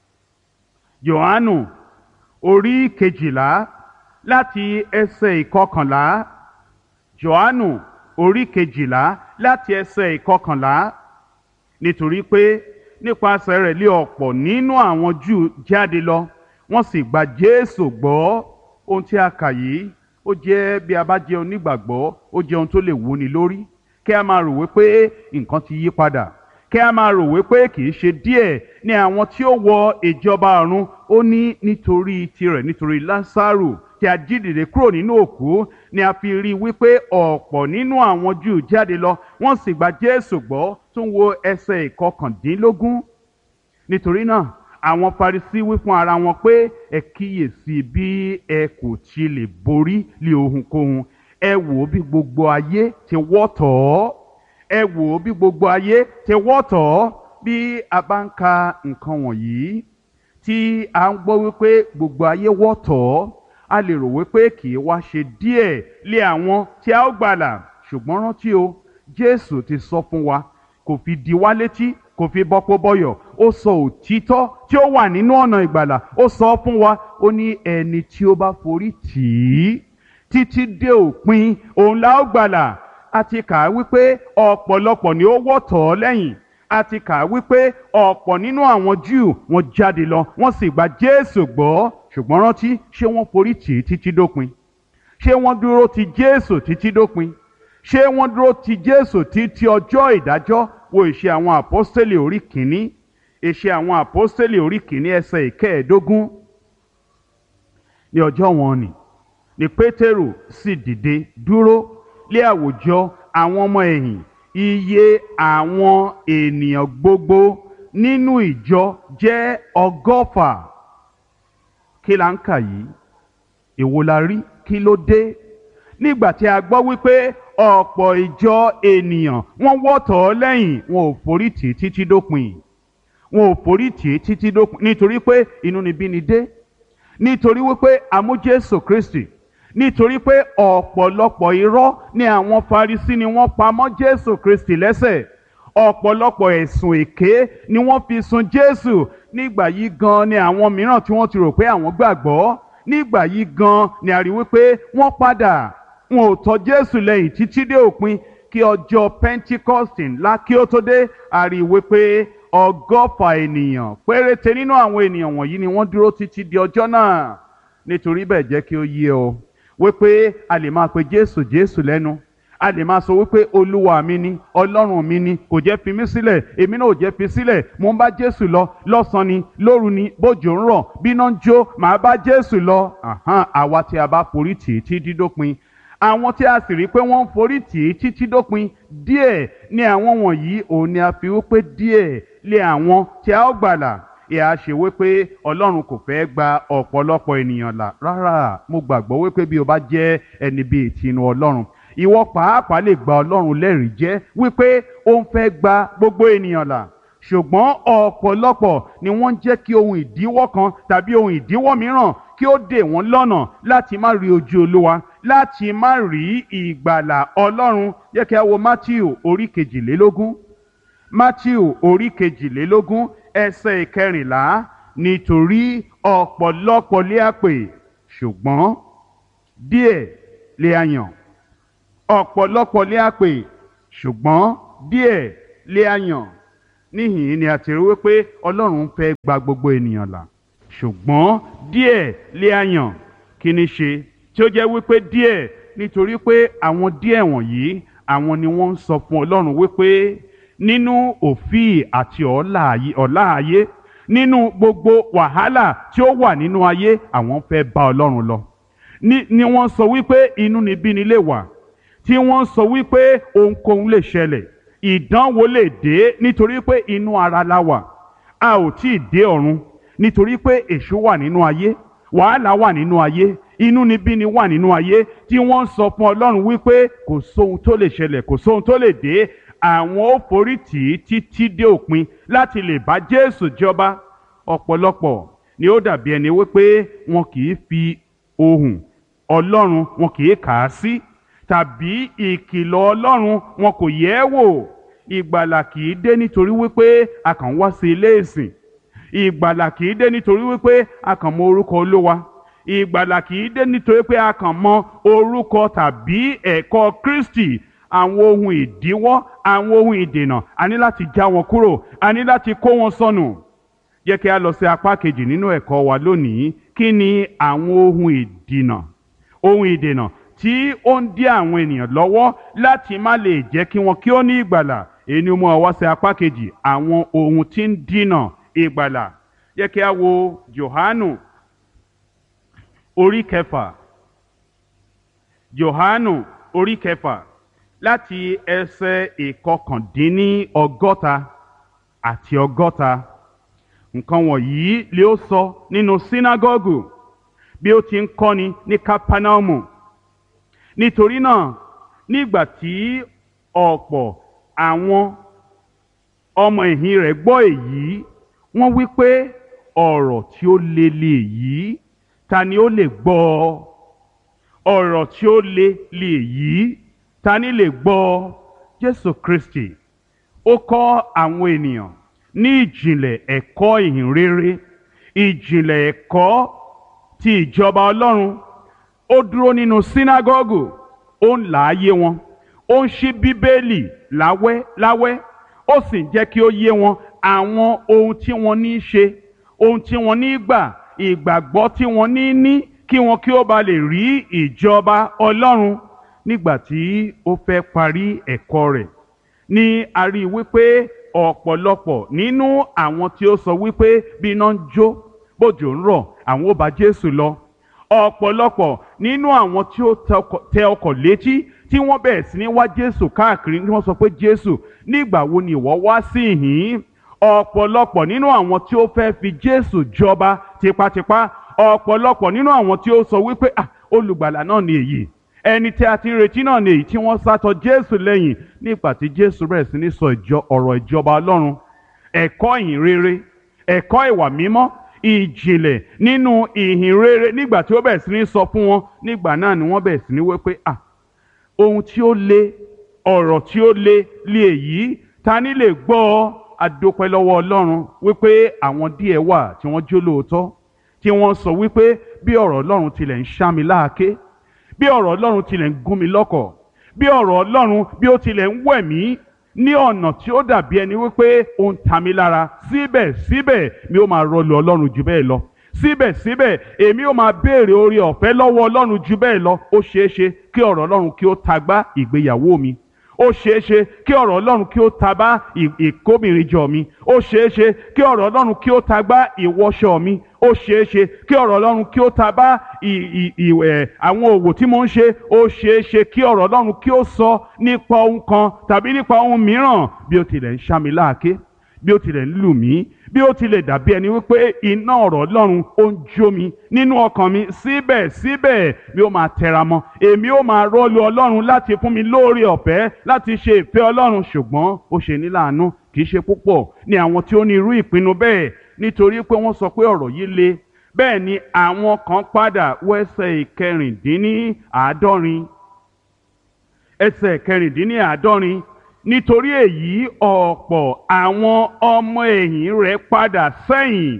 Jòhánù orí kejìlá láti ẹsẹ̀ ìkọkànlá. Jòhánù orí kejìlá láti ẹsẹ̀ ìkọkànlá. Nítorí pé nípasẹ̀ rẹ̀ lé ọ̀pọ̀ nínú àwọn Júù jáde lọ, wọ́n sì gba Jésù gbọ́. Ohun tí a kà yìí, ó jẹ́, bí a bá jẹ́ onígbàgbọ́, ó jẹ́ ohun tó lè wúni lórí. Kí a máa rò wípé nǹkan ti yí padà, kí a máa rò wípé kì í ṣe díẹ̀ ní àwọn tí ó wọ ìjọba ọ̀run. Ó ní nítorí tirẹ̀, nítorí Lásárù tí a jí dìde kúrò nínú òkú, ni a fi rí wípé ọ̀pọ̀ nínú àwọn Júù jáde lọ, wọ́n sì gba Jésù gbọ́. Tún wo ẹsẹ̀ ìkọkàndínlógún. Nítorí náà àwọn Farisí wí fún ara wọn pé, ẹ kíyèsí bí ẹ kò ti lè borí lé ohunkóhun. Ẹ wò bí gbogbo ayé ti wọ́ tọ̀ ọ́. Ẹ wò bí gbogbo ayé ti wọ́ tọ̀ ọ́. bí a bá ń ka nǹkan wọ̀nyí tí a ń gbọ́ wípé gbogbo ayé wọ́ tọ̀ ọ́, a lè rò wípé kì í wá ṣe díẹ̀ lé àwọn tí a ó gbàlà. Ṣùgbọ́n rántí o, Jésù ti sọ fún wa, kò fi di wá létí, kò fi bọ́pọ̀ bọ́yọ̀, ó sọ òtítọ́ tí ó wà nínú ọ̀nà ìgbàlà, ó sọ fún wa, ó ní ẹni tí ó bá forí tì í títí dé òpin, òun la ó gbàlà. A ti kà á wípé ọ̀pọ̀lọpọ̀ ni ó wọ́ tọ̀ ọ́ lẹ́yìn. A ti kà á wípé ọ̀pọ̀ nínú àwọn Júù wọ́n jáde lọ, wọ́n sì gba Jésù gbọ́. Ṣùgbọ́n rántí, ṣé wọ́n forí tì í títí dópin? Ṣé wọ́n dúró ti Jésù títí dópin? Ṣé wọ́n dúró ti Jésù títí ọjọ́ ìdájọ́? Wo ìṣe àwọn àpọ́stélì orí kìíní, ìṣe àwọn àpọ́stélì orí kìíní ẹsẹ̀ ìkẹẹ̀ẹ́dógún. Ní ọjọ́ wọn nì ni Pétérù sì dìde dúró lé àwùjọ àwọn ọmọ ẹ̀yìn. Iye àwọn ènìyàn gbogbo nínú ìjọ jẹ́ ọgọ́fà. Kí la ń kà yìí? Èwo la rí? Kí ló dé? Nígbà tí a gbọ́ wípé ọ̀pọ̀ ìjọ ènìyàn wọ́n wọ́ tọ̀ ọ́ lẹ́yìn, wọn ò forí tì í títí dópin. Wọn ò forí tì í títí dópin nítorí pé inúnibíni dé, nítorí wípé a mú Jésù Kristi, nítorí pé ọ̀pọ̀lọpọ̀ irọ́ ni àwọn Farisí ni wọ́n pa mọ́ Jésù Kristi lẹ́sẹ̀. Ọ̀pọ̀lọpọ̀ ẹ̀sùn èké ni wọ́n fi sun Jésù. Nígbà yìí gan ni àwọn mìíràn tí wọ́n ti rò pé àwọn gbàgbọ́, nígbà yìí gan ni a rí wípé wọ́n padà, wọn ò tọ̀ Jésù lẹ́yìn títí dé òpin. Kí ọjọ́ Pentecost ńlá kí ó tó dé, a rí wípé ọgọ́fà ènìyàn péréte nínú àwọn ènìyàn wọ̀nyí ni wọ́n dúró títí di ọjọ́ náà. Nítorí bẹ́ẹ̀ jẹ́ kí ó yé ọ wípé a lè máa pe Jésù Jésù lẹ́nu, a lè máa sọ wípé Olúwa mi ni, Ọlọ́run mi ni, kò jẹ́ fi mí sílẹ̀, èmi náà ò jẹ́ fi sílẹ̀, mo ń bá Jésù lọ lọ́sàn-án ni, lóru ni, bójò ń rọ̀, bíná ń jó, màá bá Jésù lọ. Àhán, àwa tí a bá forí tì í títí dópin, àwọn tí a sì rí pé wọ́n ń forí tì í títí dópin, díẹ̀ ni àwọn wọ̀nyí. Òun ni a fi wípé díẹ̀ lé àwọn tí a ó gbàlà. Ìhà ṣe wípé Ọlọ́run kò fẹ́ gba ọ̀pọ̀lọpọ̀ ènìyàn là. Rárá, mo gbàgbọ́ wípé bí o bá jẹ́ ẹni bíi tinú Ọlọ́run, ìwọ pàápàá lè gba Ọlọ́run lẹ́rìí jẹ́ wípé ó ń fẹ́ gba gbogbo ènìyàn là. Ṣùgbọ́n ọ̀pọ̀lọpọ̀ ni wọ́n ń jẹ́ kí ohun ìdíwọ́ kan tàbí ohun ìdíwọ́ mìíràn kí ó dè wọ́n lọ́nà láti má rí ojú Olúwa, láti má rí ìgbàlà Ọlọ́run. Jẹ́ kí a wo Mátíù orí kejìlélógún. Mátíù orí kejìlélógún ẹsẹ̀ ìkẹrìnlá. Nítorí ọ̀pọ̀lọpọ̀ lé a pè, ṣùgbọ́n díẹ̀ lé a yàn. Ọ̀pọ̀lọpọ̀ lé a pè, ṣùgbọ́n díẹ̀ lé a yàn. Níhìn-ín ni a ti rí wípé Ọlọ́run fẹ́ gba gbogbo ènìyàn là, ṣùgbọ́n díẹ̀ lé a yàn. Kí ni ṣe tí ó jẹ́ wípé díẹ̀? Nítorí pé àwọn díẹ̀ wọ̀nyí, àwọn ni wọ́n ń sọ fún Ọlọ́run wípé nínú òfíì àti ọ̀la ayé, nínú gbogbo wàhálà tí ó wà nínú ayé, àwọn fẹ́ bá Ọlọ́run lọ. Ní ni wọ́n sọ wípé inúnibíni lè wà, tí wọ́n sọ wípé ohunkóhun lè ṣẹlẹ̀, ìdánwò lè dé, nítorí pé inú ara la wà, a ò tí ì dé ọ̀run, nítorí pé èṣù wà nínú ayé, wàhálà wà nínú ayé, inúnibíni wà nínú ayé, tí wọ́n sọ fún Ọlọ́run wípé kò sóhun tó lè ṣẹlẹ̀, kò sóhun tó lè dé, àwọn ó forí tì í títí dé òpin láti lè bá Jésù jọba. Ọ̀pọ̀lọpọ̀ ni ó dàbí ẹni wípé wọn kì í fi ohùn Ọlọ́run, wọn kì í kà á sí, tàbí ìkìlọ̀ Ọlọ́run wọn kò yẹ̀ ẹ́ wò. Ìgbàlà kì í dé nítorí wípé a kàn wá sí ilé ìsìn. Ìgbàlà kì í dé nítorí wípé a kàn mọ orúkọ Olúwa. Ìgbàlà kì í dé nítorí pé a kàn mọ orúkọ tàbí ẹ̀kọ́ Kristi. Àwọn ohun ìdíwọ́, àwọn ohun ìdènà, a ní láti já wọn kúrò, a ní láti kó wọn sọnù. Jẹ́ kí a lọ sí apá kejì nínú ẹ̀kọ́ wa lónìí. Kí ni àwọn ohun ìdènà? Ohun ìdènà tí ó ń dí àwọn ènìyàn lọ́wọ́ láti má lè jẹ́ kí wọn kí ó ní ìgbàlà. Èyí ni mo wá sí apá kejì, àwọn ohun tí ń dínà ìgbàlà. Jẹ́ kí a wo Jòhánù orí kẹfà. Jòhánù orí kẹfà láti ẹsẹ̀ ìkọkàndínní ọgọ́ta àti ọgọ́ta. Nǹkan wọ̀nyí lé ó sọ nínú sínágọ́gù bí ó ti ń kọ́ni ní Kápánámù. Nítorí náà, nígbà tí ọ̀pọ̀ àwọn ọmọ ẹ̀yìn rẹ̀ gbọ́ èyí wọ́n wí pé ọ̀rọ̀ tí ó le lè yí ta ni ó lè gbọ́ ọ ọ̀rọ̀ tí ó le lè yí ta ni lè gbọ́ ọ Jésù Kristi ó kọ́ àwọn ènìyàn ní ìjìnlẹ̀ ẹ̀kọ́ ìhìn rere ìjìnlẹ̀ ẹ̀kọ́ ti ìjọba Ọlọ́run ó dúró nínú sínágọ́gù ó ń là á yé wọn ó ń ṣí bíbélì láwẹ́ láwẹ́ ó sì ń jẹ́ kí ó yé wọn àwọn ohun tí wọ́n ní í ṣe ohun tí wọ́n ní í gbà ìgbàgbọ́ tí wọ́n ní í ní kí wọn kí ó ba lè rí ìjọba Ọlọ́run. Nígbà tí ó fẹ́ parí ẹ̀kọ́ rẹ̀ ní a rí i wípé ọ̀pọ̀lọpọ̀ nínú àwọn tí ó sọ wípé bí iná ń jó bójò ń rọ̀ àwọn ó bá Jésù lọ ọ̀pọ̀lọpọ̀ nínú àwọn tí ó tẹ ọkọ̀ létí tí wọ́n bẹ̀rẹ̀ sí ní wá Jésù káàkiri ni wọ́n sọ pé Jésù nígbà wo ni ìwọ wá sí ìhín ọ̀pọ̀lọpọ̀ nínú àwọn tí ó fẹ́ fi Jésù jọba tipátipá ọ̀pọ̀lọpọ̀ nínú àwọn tí ó sọ wípé ah olùgbàlà náà ni èyí ẹni tí a ti ń retí náà ni èyí tí wọ́n sátọ Jésù lẹ́yìn nígbà tí Jésù bẹ̀rẹ̀ sí ní sọ ọ̀rọ̀ ìjọba Ọlọ́run ẹ̀kọ́ ìhìn rere ẹ̀kọ́ ìwà mímọ́ ìjìnlẹ̀ nínú ìhìn rere nígbà tí ó bẹ̀rẹ̀ sí ní sọ fún wọn nígbà náà ni wọ́n bẹ̀rẹ̀ sí ní wí pé ah ohun tí ó le ọ̀rọ̀ tí ó le lé èyí ta ni lè gbọ́ ọ adúpẹ́ lọ́wọ́ Ọlọ́run wípé àwọn díẹ̀ wà tí wọ́n jó lóòótọ́ tí wọ́n sọ wípé bí ọ̀rọ̀ Ọlọ́run tilẹ̀ ń ṣá mi láàké bí ọ̀rọ̀ Ọlọ́run tilẹ̀ ń gún mi lọ́kọ̀ bí ọ̀rọ̀ Ọlọ́run bí ó tilẹ̀ ń wẹ̀ mí ní ọ̀nà tí ó dàbí ẹni wípé ó ń ta mi lára síbẹ̀síbẹ̀ mi ó máa rọlù Ọlọ́run jù bẹ́ẹ̀ lọ síbẹ̀síbẹ̀ èmi ó máa béèrè oore ọ̀fẹ́ lọ́wọ́ Ọlọ́run jù bẹ́ẹ̀ lọ ó ṣeé ṣe kí ọ̀rọ̀ Ọlọ́run kí ó tagbá ìgbéyàwó mi ó ṣeé ṣe kí ọ̀rọ̀ Ọlọ́run kí ó tagbá ìkóbìnrinjọ mi ó ṣeé ṣe kí ọ̀rọ̀ Ọlọ́run kí ó tagbá ìwọṣọ mi ó ṣeé ṣe kí ọ̀rọ̀ Ọlọ́run kí ó tagbá àwọn òwò tí mo ń ṣe ó ṣeé ṣe kí ọ̀rọ̀ Ọlọ́run kí ó sọ nípa ohun kan tàbí nípa ohun mìíràn bí ó tilẹ̀ ń ṣá mi láàké bí ó tilẹ̀ ń lù mí bí ó tilẹ̀ dàbí ẹni wípé iná ọ̀rọ̀ Ọlọ́run ó ń jó mi nínú ọkàn mi síbẹ̀síbẹ̀ mi ó máa tẹra mọ́ èmi ó máa rọ́lu Ọlọ́run láti fún mi lóore ọ̀fẹ́ láti ṣe ìfẹ́ Ọlọ́run ṣùgbọ́n ó ṣe ní láàánú kì í ṣe púpọ̀ ní àwọn tí ó ní irú ìpinnu bẹ́ẹ̀ nítorí pé wọ́n sọ pé ọ̀rọ̀ yìí le bẹ́ẹ̀ ni àwọn kan padà wẹ́sẹ̀ ìkẹrìndínláàádọ́rin ẹsẹ̀ ìkẹrìndínláàádọ́rin nítorí èyí ọ̀pọ̀ àwọn ọmọ ẹ̀yìn rẹ̀ padà sẹ́yìn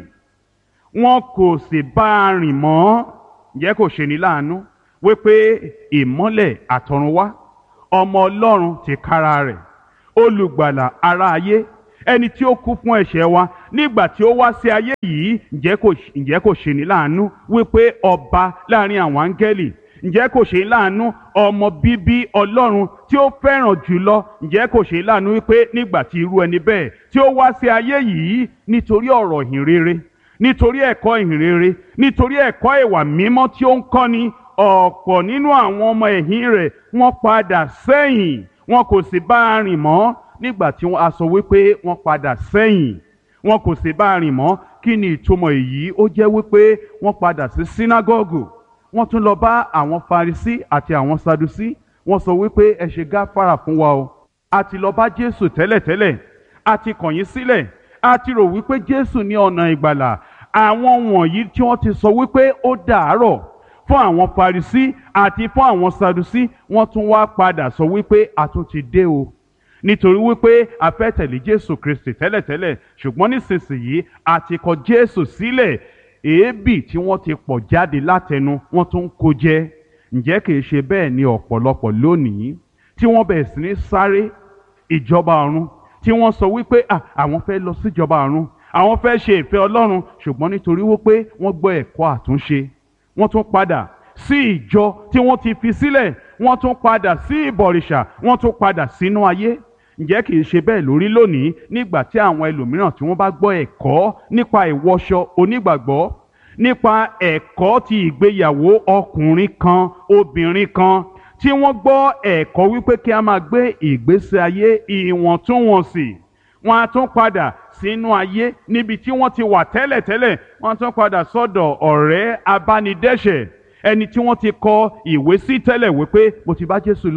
wọn kò sì bá a rìn mọ́ ǹjẹ́ kò ṣe ní láàánú wípé ìmọ́lẹ̀ àtọ̀runwá ọmọ Ọlọ́run tìkára rẹ̀ olùgbàlà ará ayé ẹni tí ó kú fún ẹ̀ṣẹ̀ wa nígbà tí ó wá sí ayé yìí ǹjẹ́ kò ṣe ní láàánú wípé ọba láàrin àwọn áńgẹ́lì ǹjẹ́ kò ṣe láàánú ọmọ bíbí Ọlọ́run tí ó fẹ́ràn jùlọ ǹjẹ́ kò ṣe láàánú wípé nígbà tí irú ẹni bẹ́ẹ̀ tí ó wá sí ayé yìí nítorí ọ̀rọ̀ ìhìn rere nítorí ẹ̀kọ́ ìhìn rere nítorí ẹ̀kọ́ ìwà mímọ́ tí ó ń kọ́ni ọ̀pọ̀ nínú àwọn ọmọ ẹ̀yìn rẹ̀ wọ́n padà sẹ́yìn wọn kò sì bá a rìn mọ́ nígbà tí a sọ wípé wọ́n padà sẹ́yìn wọn kò sì bá a rìn mọ́ kí ni ìtumọ̀ èyí ó jẹ́ wípé wọ́n padà sí sínágọ́gù wọ́n tún lọ bá àwọn Farisí àti àwọn Sadusí wọ́n sọ wípé ẹ ṣe gáfárà fún wa o a ti lọ bá Jésù tẹ́lẹ̀tẹ́lẹ̀ a ti kàn yín sílẹ̀ a ti rò wípé Jésù ní ọ̀nà ìgbàlà àwọn wọ̀nyí tí wọ́n ti sọ wípé ó dàárọ̀ fún àwọn Farisí àti fún àwọn Sadusí wọ́n tún wá padà sọ wípé a tún ti dé o nítorí wípé a fẹ́ tẹ̀lé Jésù Kristi tẹ́lẹ̀tẹ́lẹ̀ ṣùgbọ́n nísinsìnyí a ti kọ̀ Jésù sílẹ̀ èébì tí wọ́n ti pọ̀ jáde látẹnu wọ́n tún ń kó jẹ ǹjẹ́ kìí ṣe bẹ́ẹ̀ ni ọ̀pọ̀lọpọ̀ lónìí tí wọ́n bẹ̀rẹ̀ sí ní sáré ìjọba ọ̀run tí wọ́n sọ wípé àwọn fẹ́ lọ síjọba ọ̀run àwọn fẹ́ ṣe ìfẹ́ Ọlọ́run ṣùgbọ́n nítorí wípé wọ́n gbọ́ ẹ̀kọ́ àtúnṣe wọ́n tún padà sí ìjọ tí wọ́n ti fi sílẹ̀ wọ́n tún padà sí ìbọ̀rìṣà wọ́n tún padà sínú ayé ǹjẹ́ kìí ṣe bẹ́ẹ̀ lórí lónìí nígbà tí àwọn ẹlòmíràn tí wọ́n bá gbọ́ ẹ̀kọ́ nípa ìwọṣọ onígbàgbọ́ nípa ẹ̀kọ́ ti ìgbéyàwó ọkùnrin kan obìnrin kan tí wọ́n gbọ́ ẹ̀kọ́ wípé kí a máa gbé ìgbésí ayé ìwọ̀ntúnwọ̀nsì wọ́n á tún padà sínú ayé níbi tí wọ́n ti wà tẹ́lẹ̀tẹ́lẹ̀ wọ́n á tún padà sọ́dọ̀ ọ̀rẹ́ abánidẹ́ṣẹ̀ ẹni tí wọ́n ti kọ ìwé sí tẹ́lẹ̀ wípé mo ti bá Jésù lọ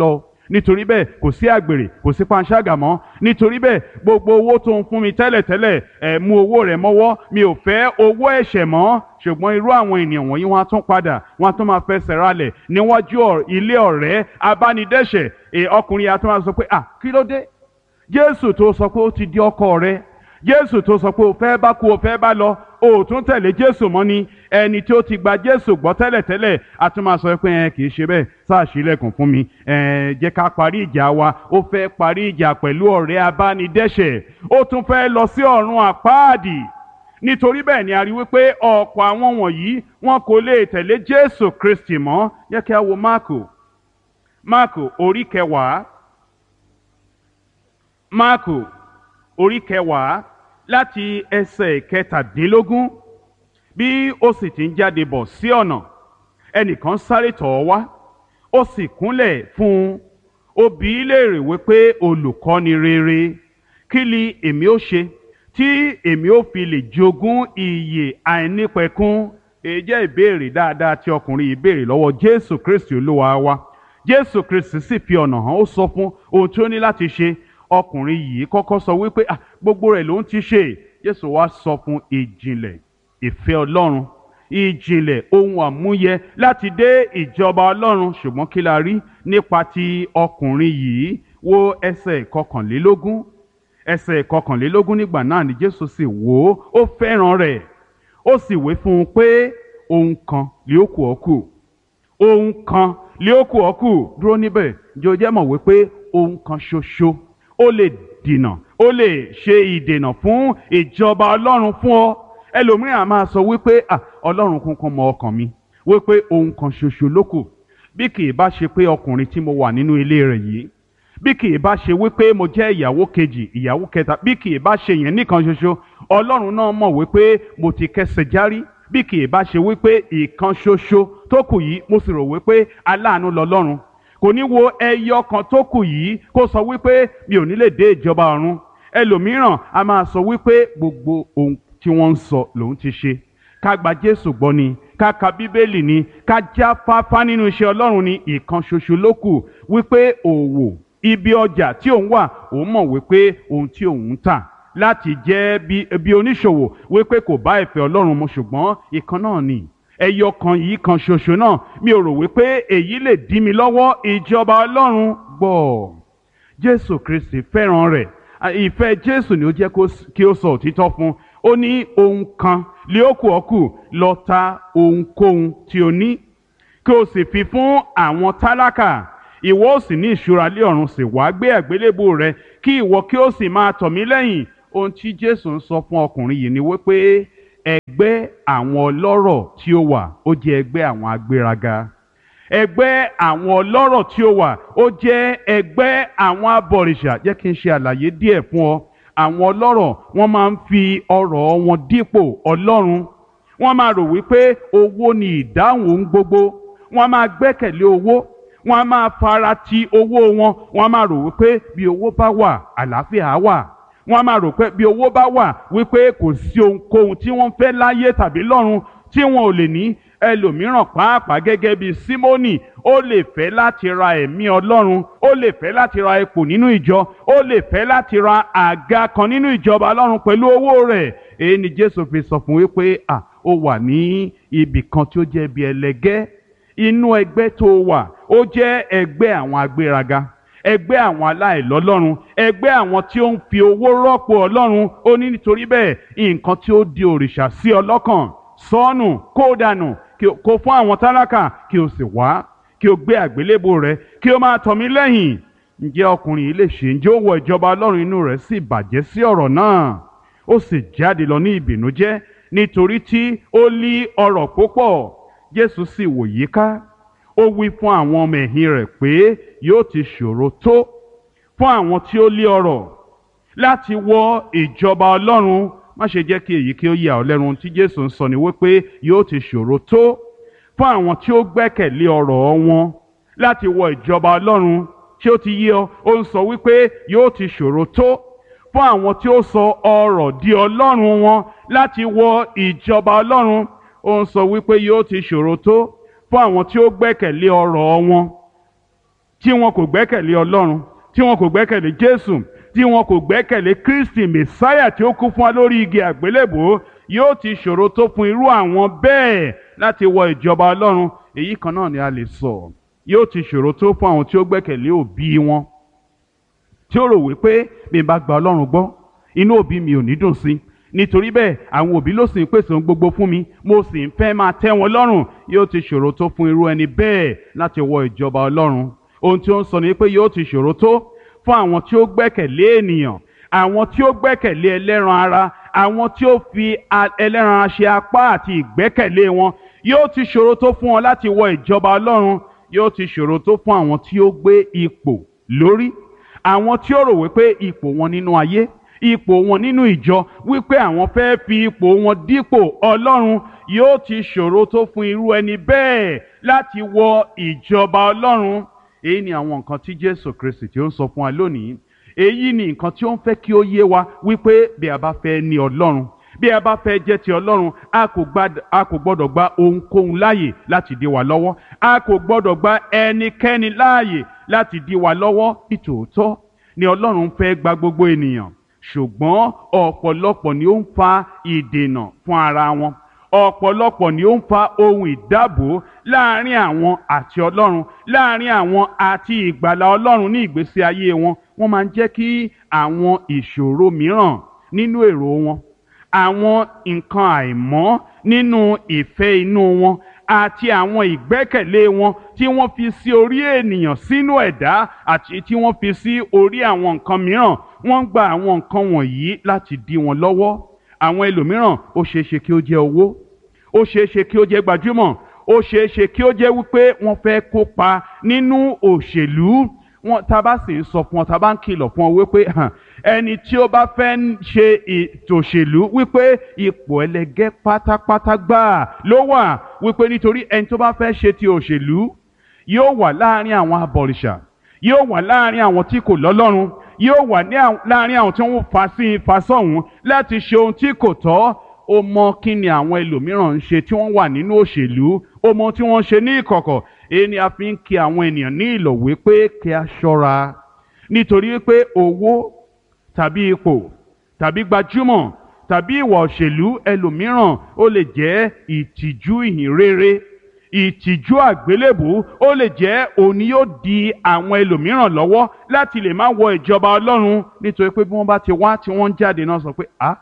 nítorí bẹ́ẹ̀ kò sí àgbèrè kò sí panṣágà mọ́, nítorí bẹ́ẹ̀ gbogbo owó tó ń fún mi tẹ́lẹ̀tẹ́lẹ̀ ẹ̀ mú owó rẹ̀ mọ́wọ́, mi ò fẹ́ owó ẹ̀ṣẹ̀ mọ́. Ṣùgbọ́n irú àwọn ènìyàn wọ̀nyí wọ́n á tún padà wọ́n á tún máa fẹsẹ̀ ralẹ̀ níwájú ilé ọ̀rẹ́ abánidẹ́ṣẹ̀. ẹ ọkùnrin yà tún máa sọ pé à kí ló dé? Jésù tó sọ pé ó ti di ọkọ rẹ, Jésù tó sọ pé o fẹ́ bá kú o fẹ́ bá lọ, o ò tún tẹ̀lé Jésù mọ́ ni. Ẹni tí ó ti gba Jésù gbọ́ tẹ́lẹ̀tẹ́lẹ̀ a tún máa sọ pé ẹ kì í ṣe bẹ́ẹ̀, sáà ṣílẹ̀kùn fún mi, ẹ jẹ́ ká parí ìjà wa. Ó fẹ́ parí ìjà pẹ̀lú ọ̀rẹ́ abánidẹ́ṣẹ̀, ó tún fẹ́ lọ sí ọ̀run àpáàdì. Nítorí bẹ́ẹ̀ ni a rí wípé ọ̀pọ̀ àwọn wọ̀nyí wọn kò lè tẹ̀lé Jésù Kristi mọ́. Jẹ́ kí a wo Máàkù Máàkù orí kẹwàá Máàkù orí kẹwàá láti ẹsẹ̀ kẹtàdínlógún. Bí ó sì ti ń jáde bọ̀ sí ọ̀nà, ẹnìkan sáré tọ̀ ọ́ wá, ó sì kúnlẹ̀ fún un, ó bi í léèrè wípé olùkọ́ni rere, kí ni èmi ó ṣe tí èmi ó fi lè jogún ìyè àìnípẹ̀kun? Èyí jẹ́ ìbéèrè dáadáa tí ọkùnrin yìí béèrè lọ́wọ́ Jésù Kristi Olúwa wa. Jésù Kristi sì fi ọ̀nà hàn, ó sọ fún ohun tí ó ní láti ṣe. Ọkùnrin yìí kọ́kọ́ sọ wípé ah gbogbo rẹ̀ ló ń ti ṣe. Jésù wá sọ fún ìjìnlẹ̀ ìfẹ́ Ọlọ́run, ìjìnlẹ̀ ohun àmúyẹ láti dé ìjọba Ọlọ́run. Ṣùgbọ́n kí la rí nípa ti ọkùnrin yìí? Wo ẹsẹ̀ kọkànlélógún. Ẹsẹ̀ kọkànlélógún, nígbà náà ni Jésù sì wò ó, ó fẹ́ràn rẹ̀, ó sì wí fún un pé ohun kan lé ó kù ọ́ kù, ohun kan lé ó kù ọ́ kù. Dúró níbẹ̀, ǹjẹ́ o jẹ́ mọ̀ wípé ohun kan ṣoṣo ó lè dènà ó lè ṣe ìdènà fún ìjọba Ọlọ́run fún ọ. Ẹlòmíràn á máa sọ wípé ah Ọlọ́run kúnkún mọ ọkàn mi, wípé ohun kan ṣoṣo ló kù. Bí kì í bá ṣe pé ọkùnrin tí mo wà nínú ilé rẹ̀ yìí, bí kì í bá ṣe wípé mo jẹ́ ìyàwó kejì ìyàwó kẹta, bí kì í bá ṣe yẹn nìkan ṣoṣo, Ọlọ́run náà mọ̀ wípé mo ti kẹsẹ̀ járí. Bí kì í bá ṣe wípé ìkan ṣoṣo tó kù yìí, mo sì rò wípé aláàánú lọlọ́run, kò ní wo ẹyọ kan tó kù yìí kó sọ wípé mi ò ní lè dé ìjọba ọ̀run. Ẹlòmíràn a máa sọ wípé gbogbo ohun tí wọ́n ń sọ lòun ti ṣe. Ká gba Jésù gbọ́ ni, ká ka Bíbélì ni, ká já fáfá nínú iṣẹ́ Ọlọ́run ni, ìkan ṣoṣo ló kù. Wípé òwò ibi ọjà tí òun wà, òun mọ̀ wípé ohun tí òun ń tà láti jẹ́ bí, bí oníṣòwò, wípé kò bá ìfẹ́ Ọlọ́run mu, ṣùgbọ́n ìkan náà ni, ẹyọ kan yìí kan ṣoṣo náà. Mi ò rò wípé èyí lè dí mi lọ́wọ́ ìjọba Ọlọ́run gbọ́. Jésù Kristi fẹ́ràn rẹ̀, ìfẹ́ Jésù ni ó jẹ́ kí ó sọ òtítọ́ fún. Ó ní ohun kan lé ó kù ọ́ kù, lọ ta ohunkóhun tí o ní kí o sì fi fún àwọn tálákà, ìwọ ó sì ní ìṣúra lé ọ̀run, sì wá gbé àgbélébùú rẹ kí ìwọ kí ó sì máa tọ̀ mí lẹ́yìn. Ohun tí Jésù ń sọ fún ọkùnrin yìí ni wípé ẹgbẹ́ àwọn ọlọ́rọ̀ tí ó wà ó jẹ́ ẹgbẹ́ àwọn agbéraga. Ẹgbẹ́ àwọn ọlọ́rọ̀ tí ó wà ó jẹ́ ẹgbẹ́ àwọn abọ̀rìṣà. Jẹ́ kí n ṣe àlàyé díẹ̀ fún ọ. Àwọn ọlọ́rọ̀ wọ́n máa ń fi ọrọ̀ wọn dípò Ọlọ́run. Wọ́n máa rò wípé owó ni ìdáhùn ohun gbogbo. Wọ́n máa gbẹ́kẹ̀lé owó. Wọ́n máa fara ti owó wọn. Wọ́n máa rò wípé bí owó bá wà, àlàáfíà á wà. Wọ́n máa rò pé bí owó bá wà, wípé kò sí ohunkóhun tí wọ́n fẹ́ láyé tàbí lọ́run tí wọn ò lè ní. Ẹlòmíràn pàápàá gẹ́gẹ́ bí Símónì, ó lè fẹ́ láti ra ẹ̀mí Ọlọ́run, ó lè fẹ́ láti ra ipò nínú ìjọ, ó lè fẹ́ láti ra àga kan nínú ìjọba Ọlọ́run pẹ̀lú owó rẹ̀. Èyí ni Jésù fi sọ fún wípé à ó wà ní ibì kan tí ó jẹ́ bí ẹlẹgẹ́. Inú ẹgbẹ́ tó wà ó jẹ́ ẹgbẹ́ àwọn agbéraga, ẹgbẹ́ àwọn aláìlọ́lọ́run, ẹgbẹ́ àwọn tí ó ń fi owó rọ́pò Ọlọ́run. Ó ní nítorí bẹ́ẹ̀ nǹkan tí ó di òrìṣà sí ọlọ́kàn, sọ́nù, kó dànù, kó fún àwọn tálákà, kí o sì wá, kí o gbé àgbélébùú rẹ, kí o máa tọ̀ mí lẹ́yìn. Ǹjẹ́ ọkùnrin yìí lè ṣe? Ǹjẹ́ ó wọ ìjọba Ọlọ́run? Inú rẹ̀ sì bàjẹ́ sí ọ̀rọ̀ náà. Ó sì jáde lọ ní ìbìnújẹ́ nítorí tí ó lí ọrọ̀ púpọ̀. Jésù sì wò yíká, ó wí fún àwọn ọmọ ẹ̀yìn rẹ̀ pé yóò ti ṣòro tó fún àwọn tí ó lé ọrọ̀ láti wọ ìjọba Ọlọ́run. Má ṣe jẹ́ kí èyí kí ó yà ọ́ lẹ́nu. Tí Jésù ń sọ ni wípé yóò ti ṣòro tó fún àwọn tí ó gbẹ́kẹ̀lé ọrọ̀ wọn láti wọ ìjọba Ọlọ́run. Tí ó ti yé ọ, ó ń sọ wípé yóò ti ṣòro tó fún àwọn tí ó sọ ọrọ̀ di ọlọ́run wọn láti wọ ìjọba Ọlọ́run. Ó ń sọ wípé yóò ti ṣòro tó fún àwọn tí ó gbẹ́kẹ̀lé ọrọ̀ wọn tí wọn kò gbẹ́kẹ̀lé Ọlọ́run, tí wọn kò gbẹ́kẹ̀lé Jésù, tí wọn kò gbẹ́kẹ̀lé Kristi Mèsáyà tí ó kú fún wa lórí igi àgbélébùú, yóò ti ṣòro tó fún irú àwọn bẹ́ẹ̀ láti wọ ìjọba Ọlọ́run. Èyí kan náà ni a lè sọ, yóò ti ṣòro tó fún àwọn tí ó gbẹ́kẹ̀lé òbí wọn, tí ó rò wípé bí n bá gba Ọlọ́run gbọ́, inú òbí mi ò ní dùn sí, nítorí bẹ́ẹ̀ àwọn òbí ló sì ń pèsè ohun gbogbo fún mi, mo sì ń fẹ́ máa tẹ́ wọn lọ́rùn. Yóò ti ṣòro tó fún irú ẹni bẹ́ẹ̀ láti wọ ìjọba Ọlọ́run. Ohun tí ó ń sọ ni pé yóò ti ṣòro tó fún àwọn tí ó gbẹ́kẹ̀lé ènìyàn, àwọn tí ó gbẹ́kẹ̀lé ẹlẹ́ran ara, àwọn tí ó fi ẹlẹ́ran ara ṣe apá àti ìgbẹ́kẹ̀lé wọn. Yóò ti ṣòro tó fún wọn láti wọ ìjọba Ọlọ́run. Yóò ti ṣòro tó fún àwọn tí ó gbé ipò lórí, àwọn tí ó rò wípé ipò wọn nínú ayé, ipò wọn nínú ìjọ, wípé àwọn fẹ́ fi ipò wọn dípò Ọlọ́run. Yóò ti ṣòro tó fún irú ẹni bẹ́ẹ̀ láti wọ ìjọba Ọlọ́run. Èyí ni àwọn nǹkan tí Jésù Kristi tí ó ń sọ fún wa lónìí. Èyí ni nǹkan tí ó ń fẹ́ kí ó yé wa wípé bí a bá fẹ́ ní Ọlọ́run, bí a bá fẹ́ jẹ́ ti Ọlọ́run, a kò gbà- a kò gbọ́dọ̀ gba ohunkóhun láàyè láti dí wa lọ́wọ́. A kò gbọ́dọ̀ gba ẹnikẹ́ni láàyè láti dí wa lọ́wọ́. Nítòótọ́ ni Ọlọ́run fẹ́ gba gbogbo ènìyàn, ṣùgbọ́n ọ̀pọ̀lọpọ̀ ni ó ń fa ìdènà fún ara wọn. Ọ̀pọ̀lọpọ̀ ni ó ń fa ohun ìdábò láàrin àwọn àti Ọlọ́run, láàrin àwọn àti ìgbàlà Ọlọ́run ní ìgbésí ayé wọn. Wọ́n máa ń jẹ́ kí àwọn ìṣòro mìíràn nínú èrò wọn, àwọn nǹkan àìmọ́ nínú ìfẹ́ inú wọn, àti àwọn ìgbẹ́kẹ̀lé wọn tí wọ́n fi sí orí ènìyàn sínú ẹ̀dá àti tí wọ́n fi sí orí àwọn nǹkan mìíràn. Wọ́n ń gba àwọn nǹkan wọ̀nyí láti dí wọn lọ́wọ́. Àwọn ẹlòmíràn ó ṣeé ṣe kí ó jẹ́ owó, ó ṣeé ṣe kí ó jẹ́ gbajúmọ̀, ó ṣeé ṣe kí ó jẹ́ wípé wọ́n fẹ́ kópa nínú òṣèlú. Wọ́n tá bá sì ń sọ fún ọ, tá bá ń kìlọ̀ fún ọ wípé hàn, ẹni tí ó bá fẹ́ ń ṣe ètò òṣèlú wípé ipò ẹlẹgẹ́ pátápátá gbáà ló wà, wípé nítorí ẹni tó bá fẹ́ ṣe ti òṣèlú yóò wà láàrin àwọn abọ̀rìṣà, yóò wà láàrin àwọn tí kò lọ́lọ́run, yóò wà ní àwọn- láàrin àwọn tí wọ́n fà sí fà sọ́hùn láti ṣe ohun tí kò tọ́. Ó mọ kí ni àwọn ẹlòmíràn ń ṣe tí wọ́n wà nínú òṣèlú, ó mọ tí wọ́n ń ṣe ní ìkọ̀kọ̀. Èyí ni a fi ń kí àwọn ènìyàn ní ìlọ̀ wípé kí a ṣọ́ra, nítorí pé owó tàbí ipò tàbí gbajúmọ̀ tàbí ìwà òṣèlú ẹlòmíràn ó lè jẹ́ ìtìjú ìhìnrere, ìtìjú àgbélébùú, ó lè jẹ́ òní yóò di àwọn ẹlòmíràn lọ́wọ́ láti lè má wọ ìjọba Ọlọ́run. Nítorí pé bí wọ́n bá ti wá tí wọ́n ń jáde náà sọ pé ah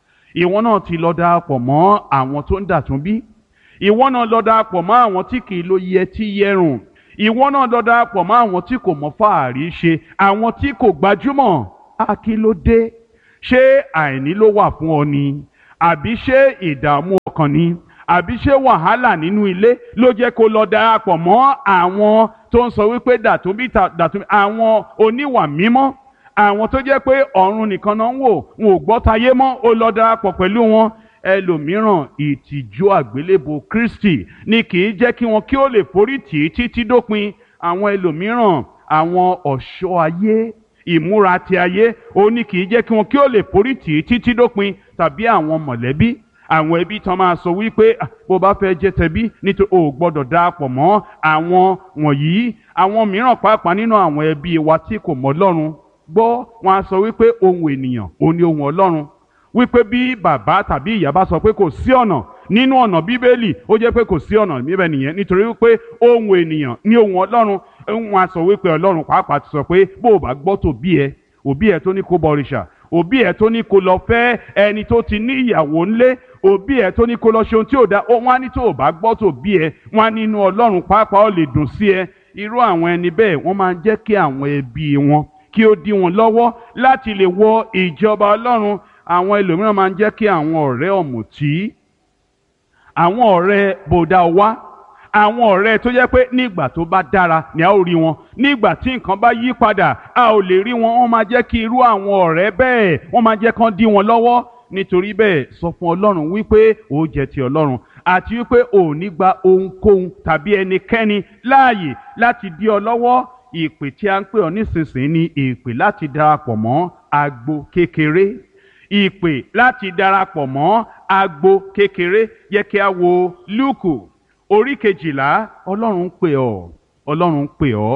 ìwọ náà ti lọ darapọ̀ mọ́ àwọn tó ń dàtún bí, ìwọ náà lọ darapọ̀ mọ́ àwọn tí kì í lo yẹtí yẹrùn, ìwọ náà lọ darapọ̀ mọ́ àwọn tí kò mọ fàárí ṣe, àwọn tí kò gbajúmọ̀. A kí ló dé? Ṣé àìní ló wà fún ọ ni? Àbí ṣé ìdààmú ọkàn ni? Àbí ṣé wàhálà nínú ilé ló jẹ́ kó lọ darapọ̀ mọ́ àwọn tó ń sọ wípé dàtún bí dàtún bí, àwọn oníwà mímọ́, àwọn tó jẹ́ pé ọ̀run nìkan náà ń wò, wọn ò gbọ́ tayé mọ́, ó lọ darapọ̀ pẹ̀lú wọn. Ẹlòmíràn ìtìjú àgbélébùú Kristi ni kì í jẹ́ kí wọn kí ó lè forí tì í títí dópin. Àwọn ẹlòmíràn àwọn ọ̀ṣọ́ ayé, ìmúra ti ayé, ó ní kì í jẹ́ kí wọn kí ó lè forí tì í títí dópin. Tàbí àwọn mọ̀lẹ́bí, àwọn ẹbí tán máa sọ wípé "Ah, bó bá fẹ́ jẹ́ tẹbí nítorí o ò gbọ́dọ̀ darapọ̀ mọ́ àwọn wọ̀nyí." Àwọn mìíràn pàápàá nínú àwọn ẹbí wa tí kò mọ Ọlọ́run gbọ́, wọn á sọ wípé ohun ènìyàn ò ní ohun Ọlọ́run, wípé bí bàbá tàbí ìyá bá sọ pé kò sí ọ̀nà nínú ọ̀nà Bíbélì, ó jẹ́ pé kò sí ọ̀nà níbẹ̀ nìyẹn, nítorí wípé ohun ènìyàn ní ohun Ọlọ́run. Wọn á sọ wípé Ọlọ́run pàápàá ti sọ pé bó o bá gbọ́ tòbí ẹ, òbí ẹ tó ní kó bọrìṣà, òbí ẹ tó ní kó lọ fẹ́ ẹni tó ti ní ìyàwó ńlé, òbí ẹ tó ní kó lọ ṣe ohun tí ò dá, wọn á ní tó o bá gbọ́ tòbí ẹ, wọn á nínú Ọlọ́run pàápàá ó lè dùn sí ẹ. Irú àwọn ẹni bẹ́ẹ̀ wọ́n máa ń jẹ́ kí àwọn ẹbí wọn kí ó dí wọn lọ́wọ́ láti lè wọ ìjọba Ọlọ́run. Àwọn ẹlòmíràn máa ń jẹ́ kí àwọn ọ̀rẹ́ ọ̀mùtí, àwọn ọ̀rẹ́ bòdà wá, àwọn ọ̀rẹ́ tó jẹ́ pé nígbà tó bá dára ni a ó rí wọn, nígbà tí nǹkan bá yí padà a ò lè rí wọn. Wọ́n máa jẹ́ kí irú àwọn ọ̀rẹ́ bẹ́ẹ̀ wọ́n máa jẹ́ kán dí wọn lọ́wọ́. Nítorí bẹ́ẹ̀ sọ fún Ọlọ́run wípé ó jẹ́ ti Ọlọ́run, àti wípé ò ní gba ohunkóhun tàbí ẹnikẹ́ni láàyè láti dí ọ lọ́wọ́. Ìpè tí a ń pè ọ nísinsìnyí ni ìpè láti darapọ̀ mọ́ agbo kékeré, ìpè láti darapọ̀ mọ́ agbo kékeré. Yẹ kí a wo Lúùkù orí kejìlá. Ọlọ́run ń pè ọ́, Ọlọ́run ń pè ọ́.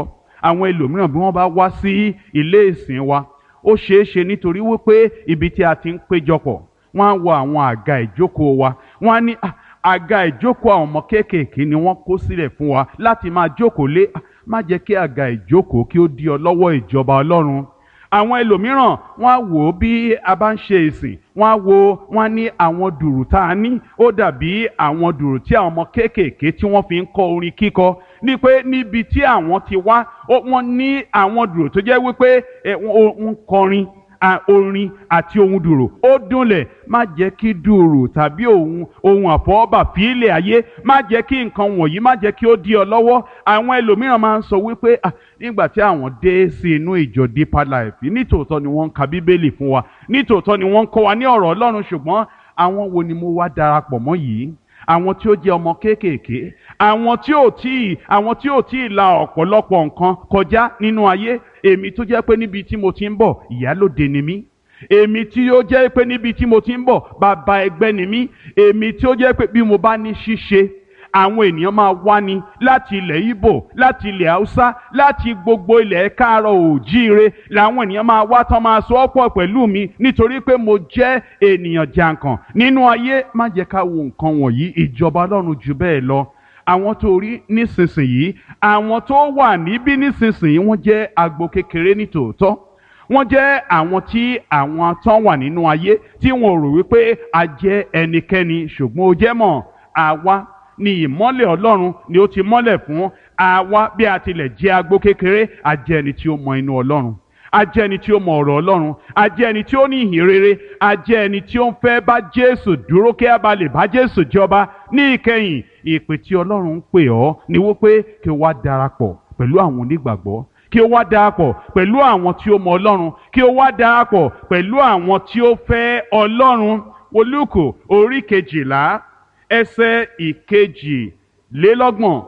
àwọn ẹlòmíràn bí wọ́n bá wá sí ilé ìsìn wa ó ṣeé ṣe nítorí wípé ibi tí a ti ń péjọpọ̀ wọ́n á wo àwọn àga ìjókòó wa wọ́n á ní àga ìjókòó àwọn ọmọ kéékèèké ni wọ́n kó sílẹ̀ fún wa láti máa jókòó lé. Má jẹ́ kí àga ìjókòó kí ó dí ọ lọ́wọ́ ìjọba Ọlọ́run. Àwọn ẹlòmíràn wọ́n á wò ó bí a bá ń ṣe ìsìn wọ́n á wo wọ́n á ní àwọn dùrù tá a ní ó dàbí àwọn dùrù tí àwọn ọmọ kéékèèké tí wọ́n fi ń kọ orin kíkọ ní pé níbi tí àwọn ti wá wọ́n ní àwọn dùrù tó jẹ́ wípé wọ́n kọrin orin àti ohun dùrù ó dúnlẹ̀. Má jẹ́ kí dùrù tàbí ohun ohun àfọwọ́bà fílẹ̀ ayé má jẹ́ kí nǹkan wọ̀nyí má jẹ́ kí ó dí ọ lọ́wọ́. Àwọn ẹlòmíràn máa ń sọ wípé ah nígbà tí àwọn dé sí inú ìjọ Deeper Life nítòótọ́ ni wọ́n ń ka Bíbélì fún wa nítòótọ́ ni wọ́n ń kọ́ wa ní ọ̀rọ̀ Ọlọ́run ṣùgbọ́n àwọn wo ni mo wá darapọ̀ mọ́ yìí? Àwọn tí ó jẹ́ ọmọ kéékèèké, àwọn tí ò tí àwọn tí ò tí ì la ọ̀pọ̀lọpọ̀ nǹkan kọjá nínú ayé. Èmi tó jẹ́ pé níbi tí mo ti ń bọ̀ ìyálóde ni mí. Èmi tí ó jẹ́ pé níbi tí mo ti ń bọ̀ bàbá ẹgbẹ́ ni mí. Èmi tí ó jẹ́ pé bí mo bá ní ṣíṣe àwọn ènìyàn máa wá ní láti ilẹ̀ Ìgbò, láti ilẹ̀ Haúsá, láti gbogbo ilẹ̀ káàárọ̀ òjíire làwọn ènìyàn máa wá tán máa so ọ́pọ̀ pẹ̀lú mi nítorí pé mo jẹ́ ènìyàn jàǹkàn nínú ayé. Má jẹ́ ká wo nǹkan wọ̀nyí. Ìjọba Ọlọ́run jù bẹ́ẹ̀ lọ. Àwọn tó rí nísinsìnyí, àwọn tó wà níbí nísinsìnyí wọ́n jẹ́ agbo kékeré ní tòótọ́. Wọ́n jẹ́ àwọn tí àwọn tán wà nínú ayé tí wọn rò wípé a jẹ́ ẹnikẹ́ni ṣùgbọ́n ó jẹ́ mọ̀ àwa ni ìmọ́lẹ̀ Ọlọ́run ni ó ti mọ́lẹ̀ fún. Àwa bí a tilẹ̀ jẹ́ agbo kékeré a jẹ́ ẹni tí ó mọ inú Ọlọ́run, a jẹ́ ẹni tí ó mọ ọ̀rọ̀ Ọlọ́run, a jẹ́ ẹni tí ó ní ìhìn rere, a jẹ́ ẹni tí ó ń fẹ́ bá Jésù dúró kí a bá lè bá Jésù jọba ní ìkẹyìn. Ìpè tí Ọlọ́run ń pè ọ́ ni wípé kí o wá darapọ̀ pẹ̀lú àwọn onígbàgbọ́, kí o wá darapọ̀ pẹ̀lú àwọn tí ó mọ Ọlọ́run, kí o wá darapọ̀ pẹ̀lú àwọn tí ó fẹ́ Ọlọ́run. Lúùkù orí kejìlá ẹsẹ̀ ìkejìlélọ́gbọ̀n.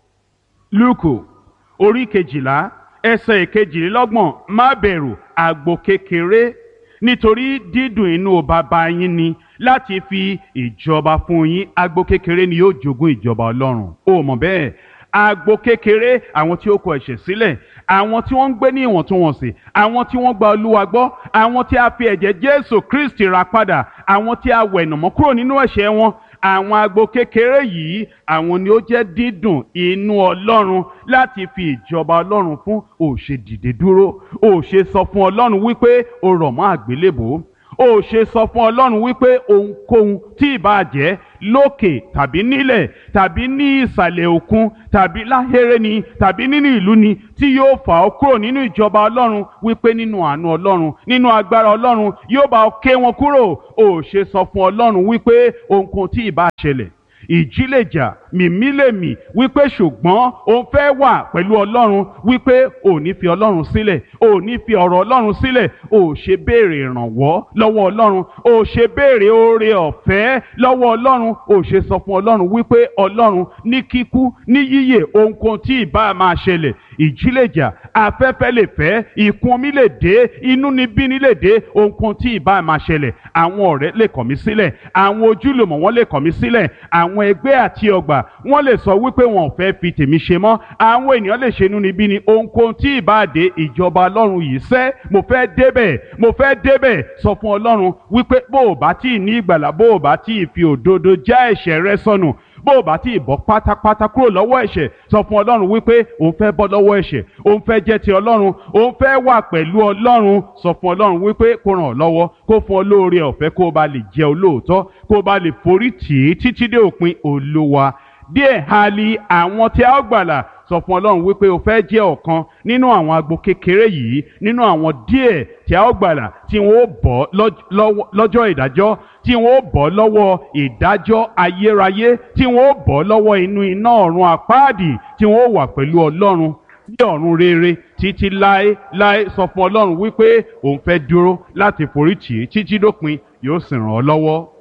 Lúùkù orí kejìlá ẹsẹ̀ ìkejìlélọ́gbọ̀n. Má bẹ̀rù àgbo kékeré nítorí dídùn inú bàbá yín ni láti fi ìjọba fún yín. Àgbo kékeré ni yóò jogún ìjọba Ọlọ́run. Ó mọ̀ bẹ́ẹ̀. Àgbo kékeré àwọn tí ó kọ ẹ̀ṣẹ̀ sílẹ̀, àwọn tí wọ́n ń gbé ní ìwọ̀ntúnwọ̀nsì, àwọn tí wọ́n gba Olúwa gbọ́, àwọn tí a fi ẹ̀jẹ̀ Jésù Kristi rà padà, àwọn tí a wẹ̀nàmọ́ kúrò nínú ẹ̀ṣẹ̀ wọn. Àwọn agbo kékeré yìí àwọn ni ó jẹ́ dídùn inú Ọlọ́run láti fi ìjọba Ọlọ́run fún. Ó ṣe dìde dúró, ó ṣe sọ fún Ọlọ́run wípé ó rọ̀ mọ́ àgbélébùú, ó ṣe sọ fún Ọlọ́run wípé ohunkóhun tí ìbá jẹ́ lókè tàbí nílẹ̀ tàbí ní ìsàlẹ̀ òkun tàbí láhéré ni tàbí nínú ìlú ni tí yóò fà ọ́ kúrò nínú ìjọba Ọlọ́run wípé nínú àánú Ọlọ́run nínú agbára Ọlọ́run yóò bá ọ ké wọn kúrò. Ó ṣe sọ fún Ọlọ́run wípé ohunkóhun tí ìbá ṣẹlẹ̀, ìjì lè jà, mìmí lè mì, wípé ṣùgbọ́n òun fẹ́ wà pẹ̀lú Ọlọ́run, wípé ò ní fi Ọlọ́run sílẹ̀, ò ní fi ọ̀rọ̀ Ọlọ́run sílẹ̀. Ò ṣe béèrè ìrànwọ́ lọ́wọ́ Ọlọ́run, ò ṣe béèrè oore ọ̀fẹ́ lọ́wọ́ Ọlọ́run. Ò ṣe sọ fún Ọlọ́run wípé Ọlọ́run ní kíkú ní yíyè ohunkóhun tí ìbá máa ṣẹlẹ̀, ìjì lè jà, afẹ́fẹ́ lè fẹ́, ìkún omi lè dé, inúnibíni lè dé, ohunkóhun tí ìbá máa ṣẹlẹ̀. Àwọn ọ̀rẹ́ lè kọ̀ mí sílẹ̀, àwọn ojúlùmọ̀ wọn lè kọ̀ mí sílẹ̀, àwọn ẹgbẹ́ àti ọgbà wọ́n lè sọ wípé wọn ò fẹ́ fi tèmi ṣe mọ́, àwọn ènìyàn lè ṣe inúnibíni, ohunkóhun tí ìbá dé ìjọba Ọlọ́run yìí sẹ́ mo fẹ́ débẹ̀, mo fẹ́ débẹ̀. Sọ fún Ọlọ́run wípé bó o bá tí ì ní ìgbàlà, bó o bá tí ì fi òdodo já ẹ̀ṣẹ̀ rẹ sọnù, bó o bá tí ì bọ́ pátápátá kúrò lọ́wọ́ ẹ̀ṣẹ̀, sọ fún Ọlọ́run wípé òun fẹ́ bọ́ lọ́wọ́ ẹ̀ṣẹ̀, òun fẹ́ jẹ́ ti Ọlọ́run, òun fẹ́ wà pẹ̀lú Ọlọ́run. Sọ fún Ọlọ́run wípé kó ràn ọ́ lọ́wọ́, kó fún ọ lóore ọ̀fẹ́, kó o bá lè jẹ́ olóòótọ́, kó o bá lè forí tì í títí dé òpin. Olúwa díẹ̀ ha li àwọn tí a ó gbàlà. Sọ fún Ọlọ́run wípé o fẹ́ jẹ́ ọ̀kan nínú àwọn agbo kékeré yìí, nínú àwọn díẹ̀ tí a ó gbàlà tí wọ́n ó bọ́ lọ́jọ́ ìdájọ́, tí wọ́n ó bọ́ lọ́wọ́ ìdájọ́ ayérayé, tí wọ́n ó bọ́ lọ́wọ́ inú iná ọ̀run àpáàdì, tí wọ́n ó wà pẹ̀lú Ọlọ́run ní ọ̀run rere títí láé láé. Sọ fún Ọlọ́run wípé òun fẹ́ dúró láti forí tì í títí dópin, yóò sì ràn ọ́ lọ́wọ́.